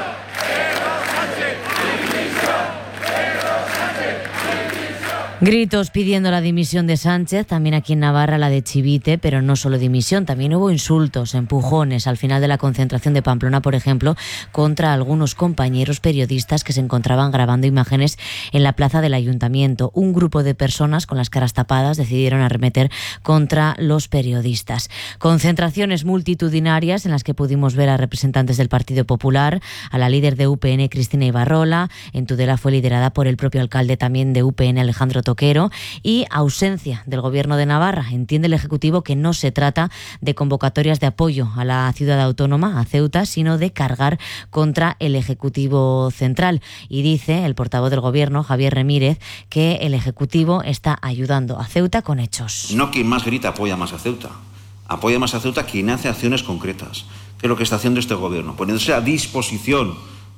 Gritos pidiendo la dimisión de Sánchez, también aquí en Navarra la de Chivite, pero no solo dimisión, también hubo insultos, empujones al final de la concentración de Pamplona, por ejemplo, contra algunos compañeros periodistas que se encontraban grabando imágenes en la plaza del Ayuntamiento. Un grupo de personas con las caras tapadas decidieron arremeter contra los periodistas. Concentraciones multitudinarias en las que pudimos ver a representantes del Partido Popular, a la líder de U P N, Cristina Ibarrola. En Tudela fue liderada por el propio alcalde también de U P N, Alejandro Toquero, y ausencia del Gobierno de Navarra. Entiende el Ejecutivo que no se trata de convocatorias de apoyo a la ciudad autónoma, a Ceuta, sino de cargar contra el Ejecutivo central. Y dice el portavoz del Gobierno, Javier Remírez, que el Ejecutivo está ayudando a Ceuta con hechos. No quien más grita apoya más a Ceuta. Apoya más a Ceuta quien hace acciones concretas. ¿Qué es lo que está haciendo este Gobierno? Poniéndose a disposición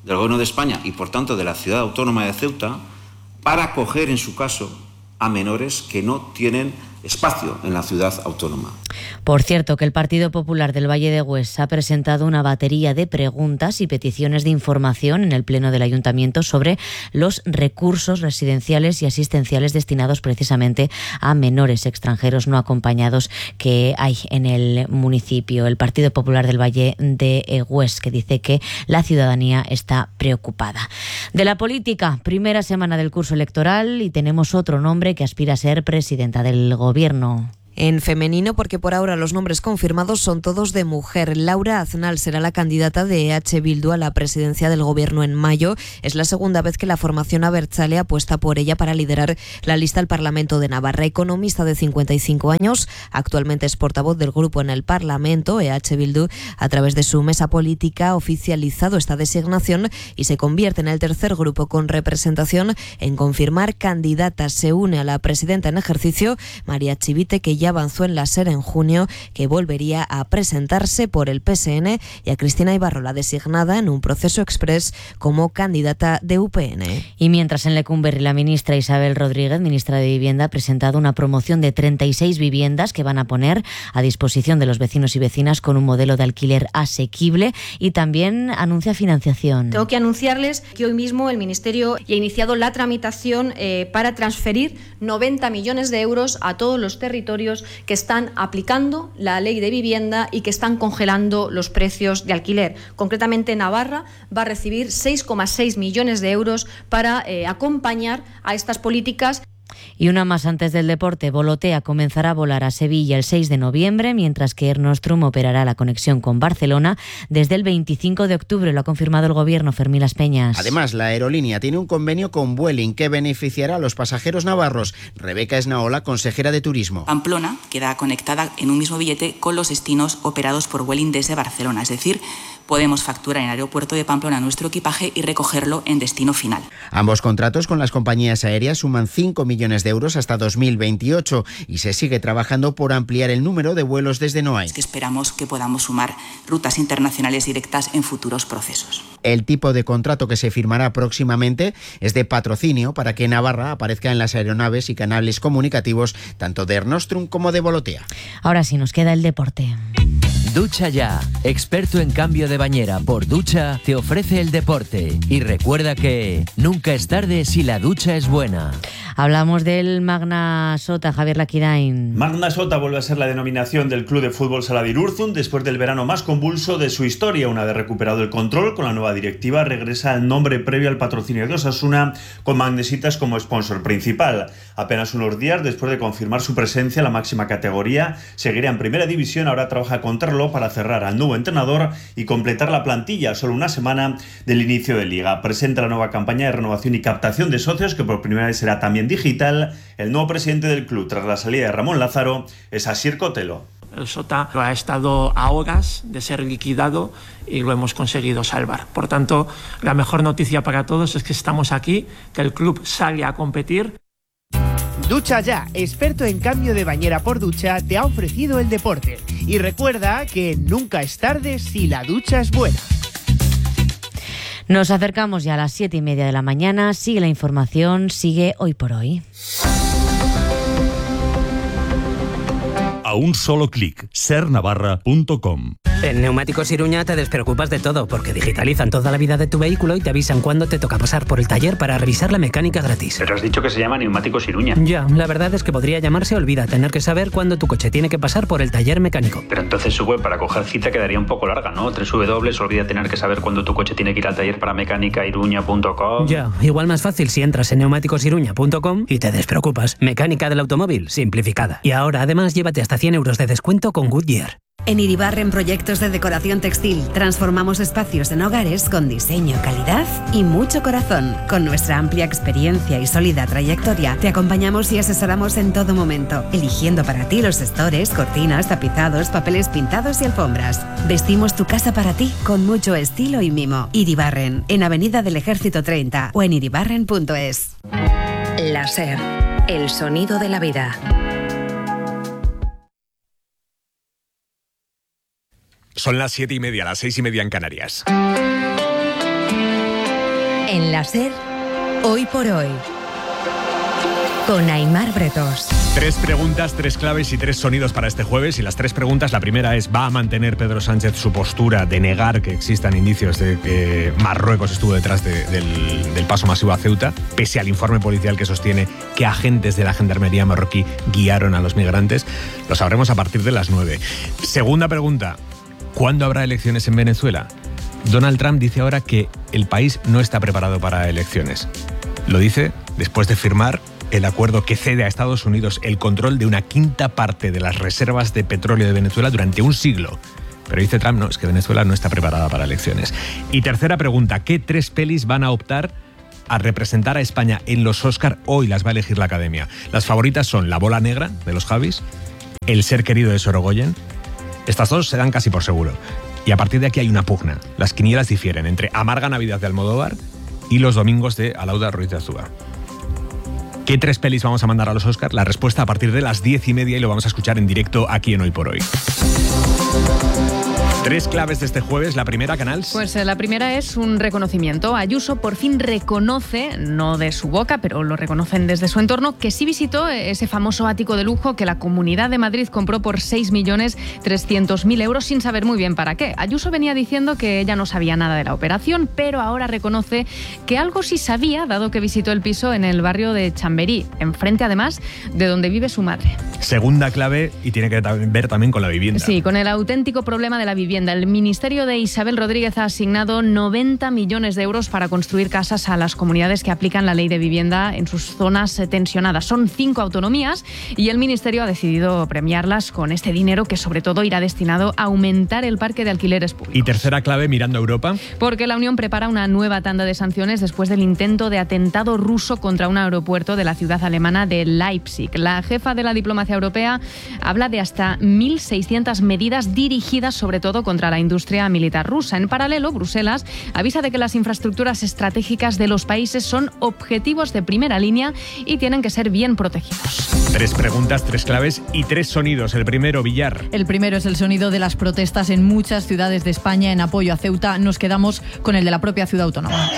del Gobierno de España y, por tanto, de la ciudad autónoma de Ceuta para acoger, en su caso, a menores que no tienen espacio en la ciudad autónoma. Por cierto, que el Partido Popular del Valle de Hues ha presentado una batería de preguntas y peticiones de información en el Pleno del Ayuntamiento sobre los recursos residenciales y asistenciales destinados precisamente a menores extranjeros no acompañados que hay en el municipio. El Partido Popular del Valle de Hues, que dice que la ciudadanía está preocupada. De la política, primera semana del curso electoral y tenemos otro nombre que aspira a ser presidenta del Gobierno. En femenino, porque por ahora los nombres confirmados son todos de mujer. Laura Aznal será la candidata de E H Bildu a la presidencia del Gobierno en mayo. Es la segunda vez que la formación abertzale apuesta por ella para liderar la lista al Parlamento de Navarra. Economista de cincuenta y cinco años, actualmente es portavoz del grupo en el Parlamento. E H Bildu, a través de su mesa política, ha oficializado esta designación y se convierte en el tercer grupo con representación en confirmar candidata. Se une a la presidenta en ejercicio, María Chivite, que ya avanzó en la SER en junio que volvería a presentarse por el P S N, y a Cristina Ibarrola, designada en un proceso express como candidata de U P N. Y mientras en Lecumberri la ministra Isabel Rodríguez, ministra de Vivienda, ha presentado una promoción de treinta y seis viviendas que van a poner a disposición de los vecinos y vecinas con un modelo de alquiler asequible, y también anuncia financiación. Tengo que anunciarles que hoy mismo el Ministerio ya ha iniciado la tramitación eh, para transferir noventa millones de euros a todos los territorios que están aplicando la ley de vivienda y que están congelando los precios de alquiler. Concretamente, Navarra va a recibir seis coma seis millones de euros para eh, acompañar a estas políticas. Y una más antes del deporte. Volotea comenzará a volar a Sevilla el seis de noviembre, mientras que Air Nostrum operará la conexión con Barcelona desde el veinticinco de octubre. Lo ha confirmado el Gobierno. Fermín Las Peñas. Además, la aerolínea tiene un convenio con Vueling que beneficiará a los pasajeros navarros. Rebeca Esnaola, consejera de Turismo. Pamplona queda conectada en un mismo billete con los destinos operados por Vueling desde Barcelona, es decir, podemos facturar en el aeropuerto de Pamplona nuestro equipaje y recogerlo en destino final. Ambos contratos con las compañías aéreas suman cinco millones de euros hasta dos mil veintiocho y se sigue trabajando por ampliar el número de vuelos desde Noain. Es que esperamos que podamos sumar rutas internacionales directas en futuros procesos. El tipo de contrato que se firmará próximamente es de patrocinio para que Navarra aparezca en las aeronaves y canales comunicativos tanto de Air Nostrum como de Volotea. Ahora sí nos queda el deporte. Ducha Ya, experto en cambio de bañera por ducha, te ofrece el deporte. Y recuerda que nunca es tarde si la ducha es buena. Hablamos del Magna Sota, Javier Laquidain. Magna Sota vuelve a ser la denominación del Club de Fútbol Saladir Urzun después del verano más convulso de su historia. Una vez recuperado el control con la nueva directiva, regresa el nombre previo al patrocinio de Osasuna, con Magnesitas como sponsor principal. Apenas unos días después de confirmar su presencia en la máxima categoría, seguirá en primera división. Ahora trabaja con Terlo para cerrar al nuevo entrenador y completar la plantilla solo una semana del inicio de Liga. Presenta la nueva campaña de renovación y captación de socios, que por primera vez será también digital. El nuevo presidente del club tras la salida de Ramón Lázaro es Asier Cotelo. El Sota ha estado a horas de ser liquidado y lo hemos conseguido salvar. Por tanto, la mejor noticia para todos es que estamos aquí, que el club sale a competir. Ducha Ya, experto en cambio de bañera por ducha, te ha ofrecido el deporte. Y recuerda que nunca es tarde si la ducha es buena. Nos acercamos ya a las siete y media de la mañana. Sigue la información, sigue Hoy por Hoy. A un solo clic, ser navarra punto com. En Neumáticos Iruña te despreocupas de todo, porque digitalizan toda la vida de tu vehículo y te avisan cuándo te toca pasar por el taller para revisar la mecánica gratis. Pero has dicho que se llama Neumáticos Iruña. Ya, la verdad es que podría llamarse Olvida tener que saber cuándo tu coche tiene que pasar por el taller mecánico. Pero entonces su web para coger cita quedaría un poco larga, ¿no? doble u doble u doble u punto olvida tener que saber cuándo tu coche tiene que ir al taller para mecánica iruña punto com. Ya, igual más fácil si entras en neumáticos iruña punto com y te despreocupas. Mecánica del automóvil simplificada. Y ahora además llévate hasta cien euros de descuento con Goodyear. En Iribarren Proyectos de Decoración Textil transformamos espacios en hogares con diseño, calidad y mucho corazón. Con nuestra amplia experiencia y sólida trayectoria te acompañamos y asesoramos en todo momento, eligiendo para ti los estores, cortinas, tapizados, papeles pintados y alfombras. Vestimos tu casa para ti con mucho estilo y mimo. Iribarren, en Avenida del Ejército treinta o en iribarren punto es. La SER, el sonido de la vida. Son las siete y media, las seis y media en Canarias. En la SER, hoy por hoy, con Aimar Bretos. Tres preguntas, tres claves y tres sonidos para este jueves. Y las tres preguntas, la primera es: ¿va a mantener Pedro Sánchez su postura de negar que existan indicios de que Marruecos estuvo detrás de, del, del paso masivo a Ceuta, pese al informe policial que sostiene que agentes de la gendarmería marroquí guiaron a los migrantes? Lo sabremos a partir de las nueve. Segunda pregunta: ¿cuándo habrá elecciones en Venezuela? Donald Trump dice ahora que el país no está preparado para elecciones. Lo dice después de firmar el acuerdo que cede a Estados Unidos el control de una quinta parte de las reservas de petróleo de Venezuela durante un siglo. Pero dice Trump, no, es que Venezuela no está preparada para elecciones. Y tercera pregunta: ¿qué tres pelis van a optar a representar a España en los Oscar? Hoy las va a elegir la Academia. Las favoritas son La bola negra, de los Javis, El ser querido, de Sorogoyen. Estas dos se dan casi por seguro. Y a partir de aquí hay una pugna. Las quinielas difieren entre Amarga Navidad de Almodóvar y Los domingos de Alauda Ruiz de Azúa. ¿Qué tres pelis vamos a mandar a los Oscars? La respuesta a partir de las diez y media y lo vamos a escuchar en directo aquí en Hoy por Hoy. Tres claves de este jueves. La primera, Canals. Pues eh, la primera es un reconocimiento. Ayuso por fin reconoce, no de su boca, pero lo reconocen desde su entorno, que sí visitó ese famoso ático de lujo que la Comunidad de Madrid compró por seis millones trescientos mil euros sin saber muy bien para qué. Ayuso venía diciendo que ella no sabía nada de la operación, pero ahora reconoce que algo sí sabía, dado que visitó el piso en el barrio de Chamberí, enfrente además de donde vive su madre. Segunda clave, y tiene que ver también con la vivienda. Sí, con el auténtico problema de la vivienda. El Ministerio de Isabel Rodríguez ha asignado noventa millones de euros para construir casas a las comunidades que aplican la ley de vivienda en sus zonas tensionadas. Son cinco autonomías y el Ministerio ha decidido premiarlas con este dinero, que sobre todo irá destinado a aumentar el parque de alquileres públicos. Y tercera clave, mirando a Europa. Porque la Unión prepara una nueva tanda de sanciones después del intento de atentado ruso contra un aeropuerto de la ciudad alemana de Leipzig. La jefa de la diplomacia europea habla de hasta mil seiscientas medidas dirigidas sobre todo contra la industria militar rusa. En paralelo, Bruselas avisa de que las infraestructuras estratégicas de los países son objetivos de primera línea y tienen que ser bien protegidos. Tres preguntas, tres claves y tres sonidos. El primero, Villar. El primero es el sonido de las protestas en muchas ciudades de España en apoyo a Ceuta. Nos quedamos con el de la propia ciudad autónoma,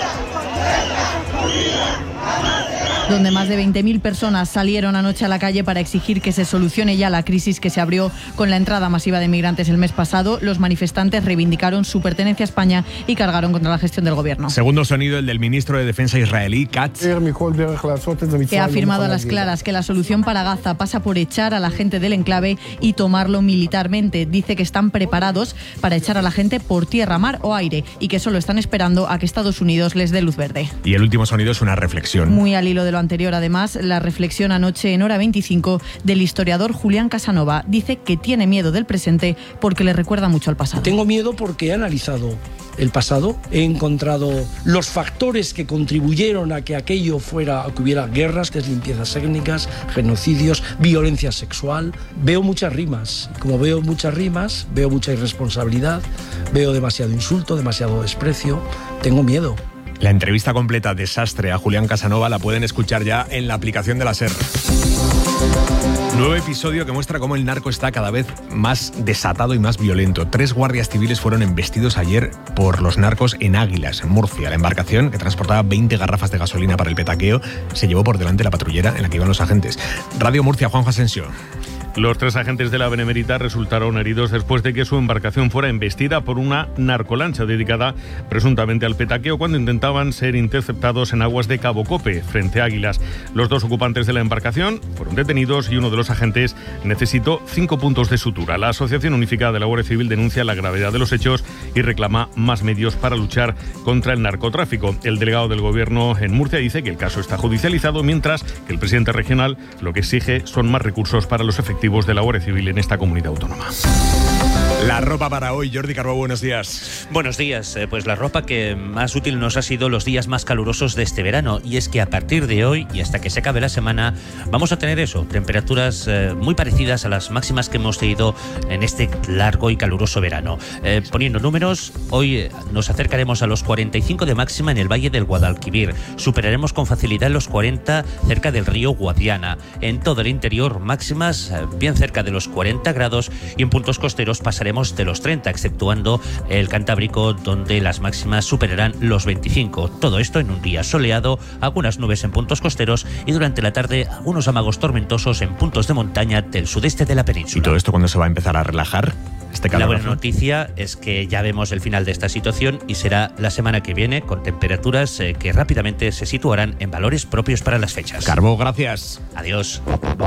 donde más de veinte mil personas salieron anoche a la calle para exigir que se solucione ya la crisis que se abrió con la entrada masiva de migrantes el mes pasado. Los manifestantes reivindicaron su pertenencia a España y cargaron contra la gestión del gobierno. Segundo sonido, el del ministro de Defensa israelí, Katz, que ha afirmado a las claras que la solución para Gaza pasa por echar a la gente del enclave y tomarlo militarmente. Dice que están preparados para echar a la gente por tierra, mar o aire y que solo están esperando a que Estados Unidos les dé luz verde. Y el último sonido es una reflexión. Muy al hilo de lo anterior, además, la reflexión anoche en Hora veinticinco del historiador Julián Casanova. Dice que tiene miedo del presente porque le recuerda mucho al pasado. Tengo miedo porque he analizado el pasado, he encontrado los factores que contribuyeron a que aquello fuera, a que hubiera guerras, limpiezas étnicas, genocidios, violencia sexual. Veo muchas rimas. Como veo muchas rimas, veo mucha irresponsabilidad, veo demasiado insulto, demasiado desprecio. Tengo miedo. La entrevista completa Desastre a Julián Casanova la pueden escuchar ya en la aplicación de la SER. Nuevo episodio que muestra cómo el narco está cada vez más desatado y más violento. Tres guardias civiles fueron embestidos ayer por los narcos en Águilas, en Murcia. La embarcación, que transportaba veinte garrafas de gasolina para el petaqueo, se llevó por delante la patrullera en la que iban los agentes. Radio Murcia, Juanjo Asensio. Los tres agentes de la Benemérita resultaron heridos después de que su embarcación fuera embestida por una narcolancha dedicada presuntamente al petaqueo cuando intentaban ser interceptados en aguas de Cabo Cope, frente a Águilas. Los dos ocupantes de la embarcación fueron detenidos y uno de los agentes necesitó cinco puntos de sutura. La Asociación Unificada de la Guardia Civil denuncia la gravedad de los hechos y reclama más medios para luchar contra el narcotráfico. El delegado del Gobierno en Murcia dice que el caso está judicializado, mientras que el presidente regional lo que exige son más recursos para los efectivos de la Guardia Civil en esta comunidad autónoma. La ropa para hoy, Jordi Carbó, buenos días. Buenos días, eh, pues la ropa que más útil nos ha sido los días más calurosos de este verano, y es que a partir de hoy y hasta que se acabe la semana vamos a tener eso, temperaturas eh, muy parecidas a las máximas que hemos tenido en este largo y caluroso verano. Eh, poniendo números, hoy eh, nos acercaremos a los cuarenta y cinco de máxima en el Valle del Guadalquivir, superaremos con facilidad los cuarenta cerca del río Guadiana. En todo el interior máximas eh, bien cerca de los cuarenta grados y en puntos costeros pasaremos bajaremos de los treinta, exceptuando el Cantábrico, donde las máximas superarán los veinticinco. Todo esto en un día soleado, algunas nubes en puntos costeros y durante la tarde algunos amagos tormentosos en puntos de montaña del sudeste de la península. ¿Y todo esto cuándo se va a empezar a relajar? Este la buena noticia es que ya vemos el final de esta situación y será la semana que viene con temperaturas eh, que rápidamente se situarán en valores propios para las fechas. Carbo, gracias. Adiós.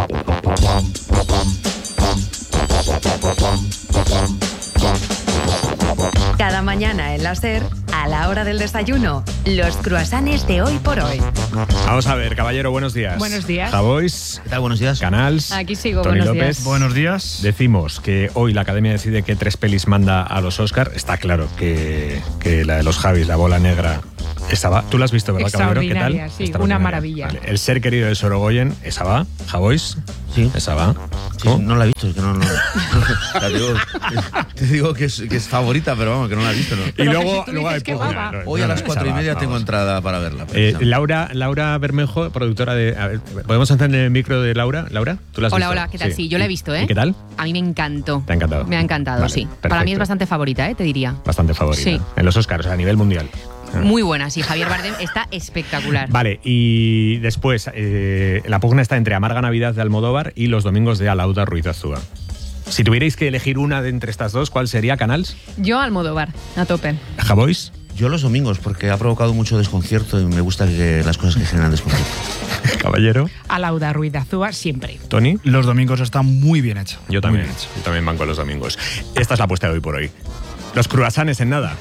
Cada mañana en la SER, a la hora del desayuno, los cruasanes de Hoy por Hoy. Vamos a ver, caballero, buenos días. Buenos días. Javois. ¿Qué tal? Buenos días. Canals. Aquí sigo, Toni buenos López. días. Buenos días. Decimos que hoy la Academia decide qué tres pelis manda a los Oscar. Está claro que, que la de los Javis, La Bola Negra, esa va. Tú la has visto, ¿verdad, caballero? ¿Qué tal? Sí, una maravilla. Vale. El ser querido de Sorogoyen, esa va. Javois. Sí. Esa va. Sí, no la he visto, es que no... no. te, digo, te digo que es, que es favorita, pero vamos, que no la he visto. ¿no? Y luego, luego hay pugna. No, Hoy a las cuatro y media tengo entrada para verla. Eh, Laura, Laura Bermejo, productora de... A ver, ¿podemos encender el micro de Laura? Laura, ¿tú la has Hola, visto? hola, ¿qué tal? Sí, sí yo la he visto, ¿eh? ¿Y qué tal? A mí me encantó. ¿Te ha encantado? Me ha encantado, vale, sí. Perfecto. Para mí es bastante favorita, ¿eh? Te diría. Bastante favorita. Sí. En los Oscars, a nivel mundial. Muy buena, sí. Javier Bardem está espectacular. Vale, y después, eh, la pugna está entre Amarga Navidad de Almodóvar y Los Domingos de Alauda Ruiz Azúa. Si tuvierais que elegir una de entre estas dos, ¿cuál sería, Canals? Yo Almodóvar, a tope. ¿Javois? Yo Los Domingos, porque ha provocado mucho desconcierto y me gusta que las cosas que generan desconcierto. Caballero. Alauda Ruiz Azúa, siempre. ¿Toni? Los Domingos están muy bien hechos. Yo también, yo también banco Los Domingos. Esta es la apuesta de hoy por hoy. Los cruasanes en nada.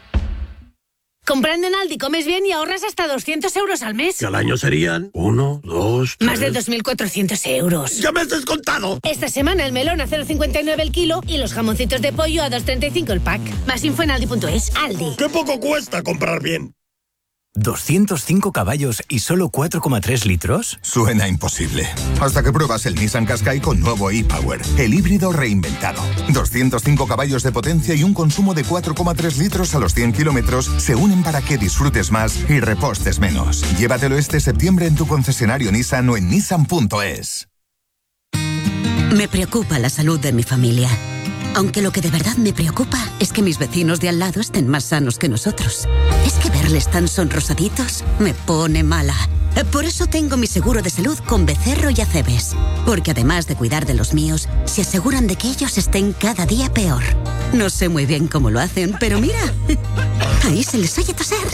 Comprando en Aldi comes bien y ahorras hasta doscientos euros al mes. Que al año serían uno, dos, tres... Más de dos mil cuatrocientos euros. ¡Ya me has descontado! Esta semana el melón a cero coma cincuenta y nueve el kilo y los jamoncitos de pollo a dos coma treinta y cinco el pack. Más info en aldi punto es. Aldi. ¡Qué poco cuesta comprar bien! ¿doscientos cinco caballos y solo cuatro coma tres litros? Suena imposible. Hasta que pruebas el Nissan Qashqai con nuevo e-Power, el híbrido reinventado. doscientos cinco caballos de potencia y un consumo de cuatro coma tres litros a los cien kilómetros se unen para que disfrutes más y repostes menos. Llévatelo este septiembre en tu concesionario Nissan o en nissan punto es. Me preocupa la salud de mi familia. Aunque lo que de verdad me preocupa es que mis vecinos de al lado estén más sanos que nosotros. Es que verles tan sonrosaditos me pone mala. Por eso tengo mi seguro de salud con Becerro y Acebes. Porque además de cuidar de los míos, se aseguran de que ellos estén cada día peor. No sé muy bien cómo lo hacen, pero mira, ahí se les oye toser.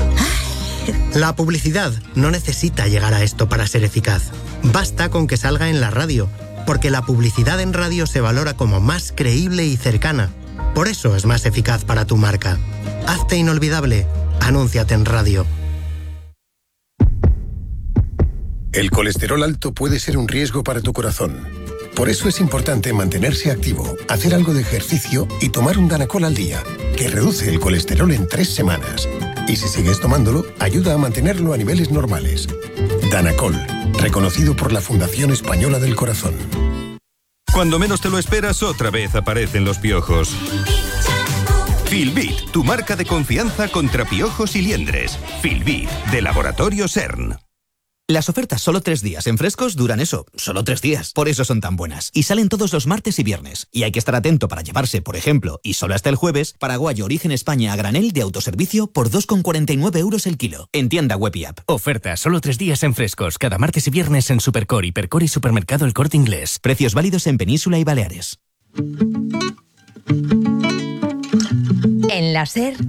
La publicidad no necesita llegar a esto para ser eficaz. Basta con que salga en la radio. Porque la publicidad en radio se valora como más creíble y cercana. Por eso es más eficaz para tu marca. Hazte inolvidable. Anúnciate en radio. El colesterol alto puede ser un riesgo para tu corazón. Por eso es importante mantenerse activo, hacer algo de ejercicio y tomar un Danacol al día, que reduce el colesterol en tres semanas. Y si sigues tomándolo, ayuda a mantenerlo a niveles normales. Danacol, reconocido por la Fundación Española del Corazón. Cuando menos te lo esperas, otra vez aparecen los piojos. Filbit, tu marca de confianza contra piojos y liendres. Filbit, de Laboratorio CERN. Las ofertas solo tres días en Frescos duran eso, solo tres días. Por eso son tan buenas. Y salen todos los martes y viernes. Y hay que estar atento para llevarse, por ejemplo, y solo hasta el jueves, paraguayo origen España a granel de autoservicio por dos con cuarenta y nueve euros el kilo. En tienda web y app. Oferta solo tres días en Frescos. Cada martes y viernes en Supercore, Hipercore y Supermercado El Corte Inglés. Precios válidos en Península y Baleares. En la SER,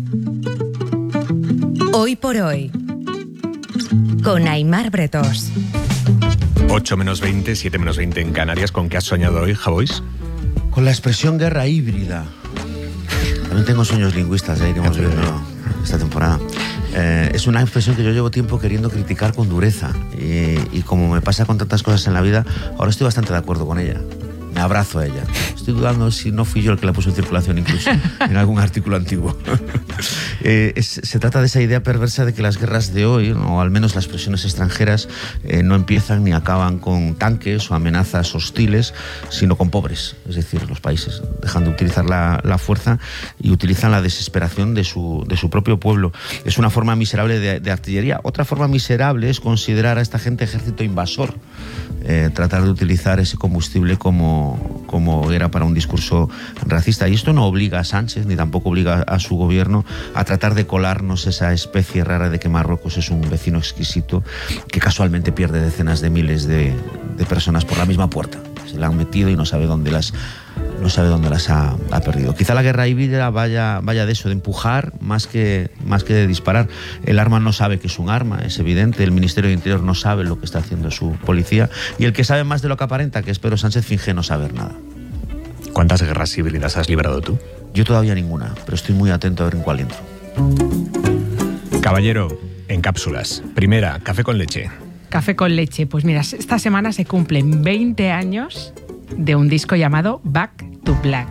Hoy por Hoy, con Aimar Bretós. ocho menos veinte, siete menos veinte en Canarias. ¿Con qué has soñado hoy, Javois? Con la expresión guerra híbrida. También tengo sueños lingüistas, ya iremos viendo esta temporada. Eh, es una expresión que yo llevo tiempo queriendo criticar con dureza. Y, y como me pasa con tantas cosas en la vida, ahora estoy bastante de acuerdo con ella. Me abrazo a ella. Estoy dudando si no fui yo el que la puso en circulación incluso en algún artículo antiguo. eh, es, se trata de esa idea perversa de que las guerras de hoy, o al menos las presiones extranjeras, eh, no empiezan ni acaban con tanques o amenazas hostiles, sino con pobres, es decir, los países dejan de utilizar la, la fuerza y utilizan la desesperación de su, de su propio pueblo. Es una forma miserable de, de artillería. Otra forma miserable es considerar a esta gente ejército invasor, eh, tratar de utilizar ese combustible como como, como era para un discurso racista. Y esto no obliga a Sánchez, ni tampoco obliga a su gobierno a tratar de colarnos esa especie rara de que Marruecos es un vecino exquisito que casualmente pierde decenas de miles de, de personas por la misma puerta. Se la han metido y no sabe dónde las, no sabe dónde las ha, ha perdido. Quizá la guerra híbrida vaya, vaya de eso, de empujar más que, más que de disparar. El arma no sabe que es un arma, es evidente. El Ministerio de Interior no sabe lo que está haciendo su policía. Y el que sabe más de lo que aparenta, que es Pedro Sánchez, finge no saber nada. ¿Cuántas guerras híbridas has librado tú? Yo todavía ninguna, pero estoy muy atento a ver en cuál entro. Caballero, en cápsulas. Primera, café con leche. Café con leche. Pues mira, esta semana se cumplen veinte años de un disco llamado Back to Black.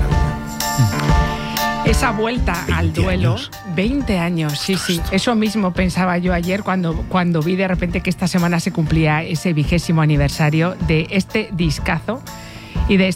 Esa vuelta al duelo, años. veinte años, sí, sí. Eso mismo pensaba yo ayer cuando, cuando vi de repente que esta semana se cumplía ese vigésimo aniversario de este discazo y de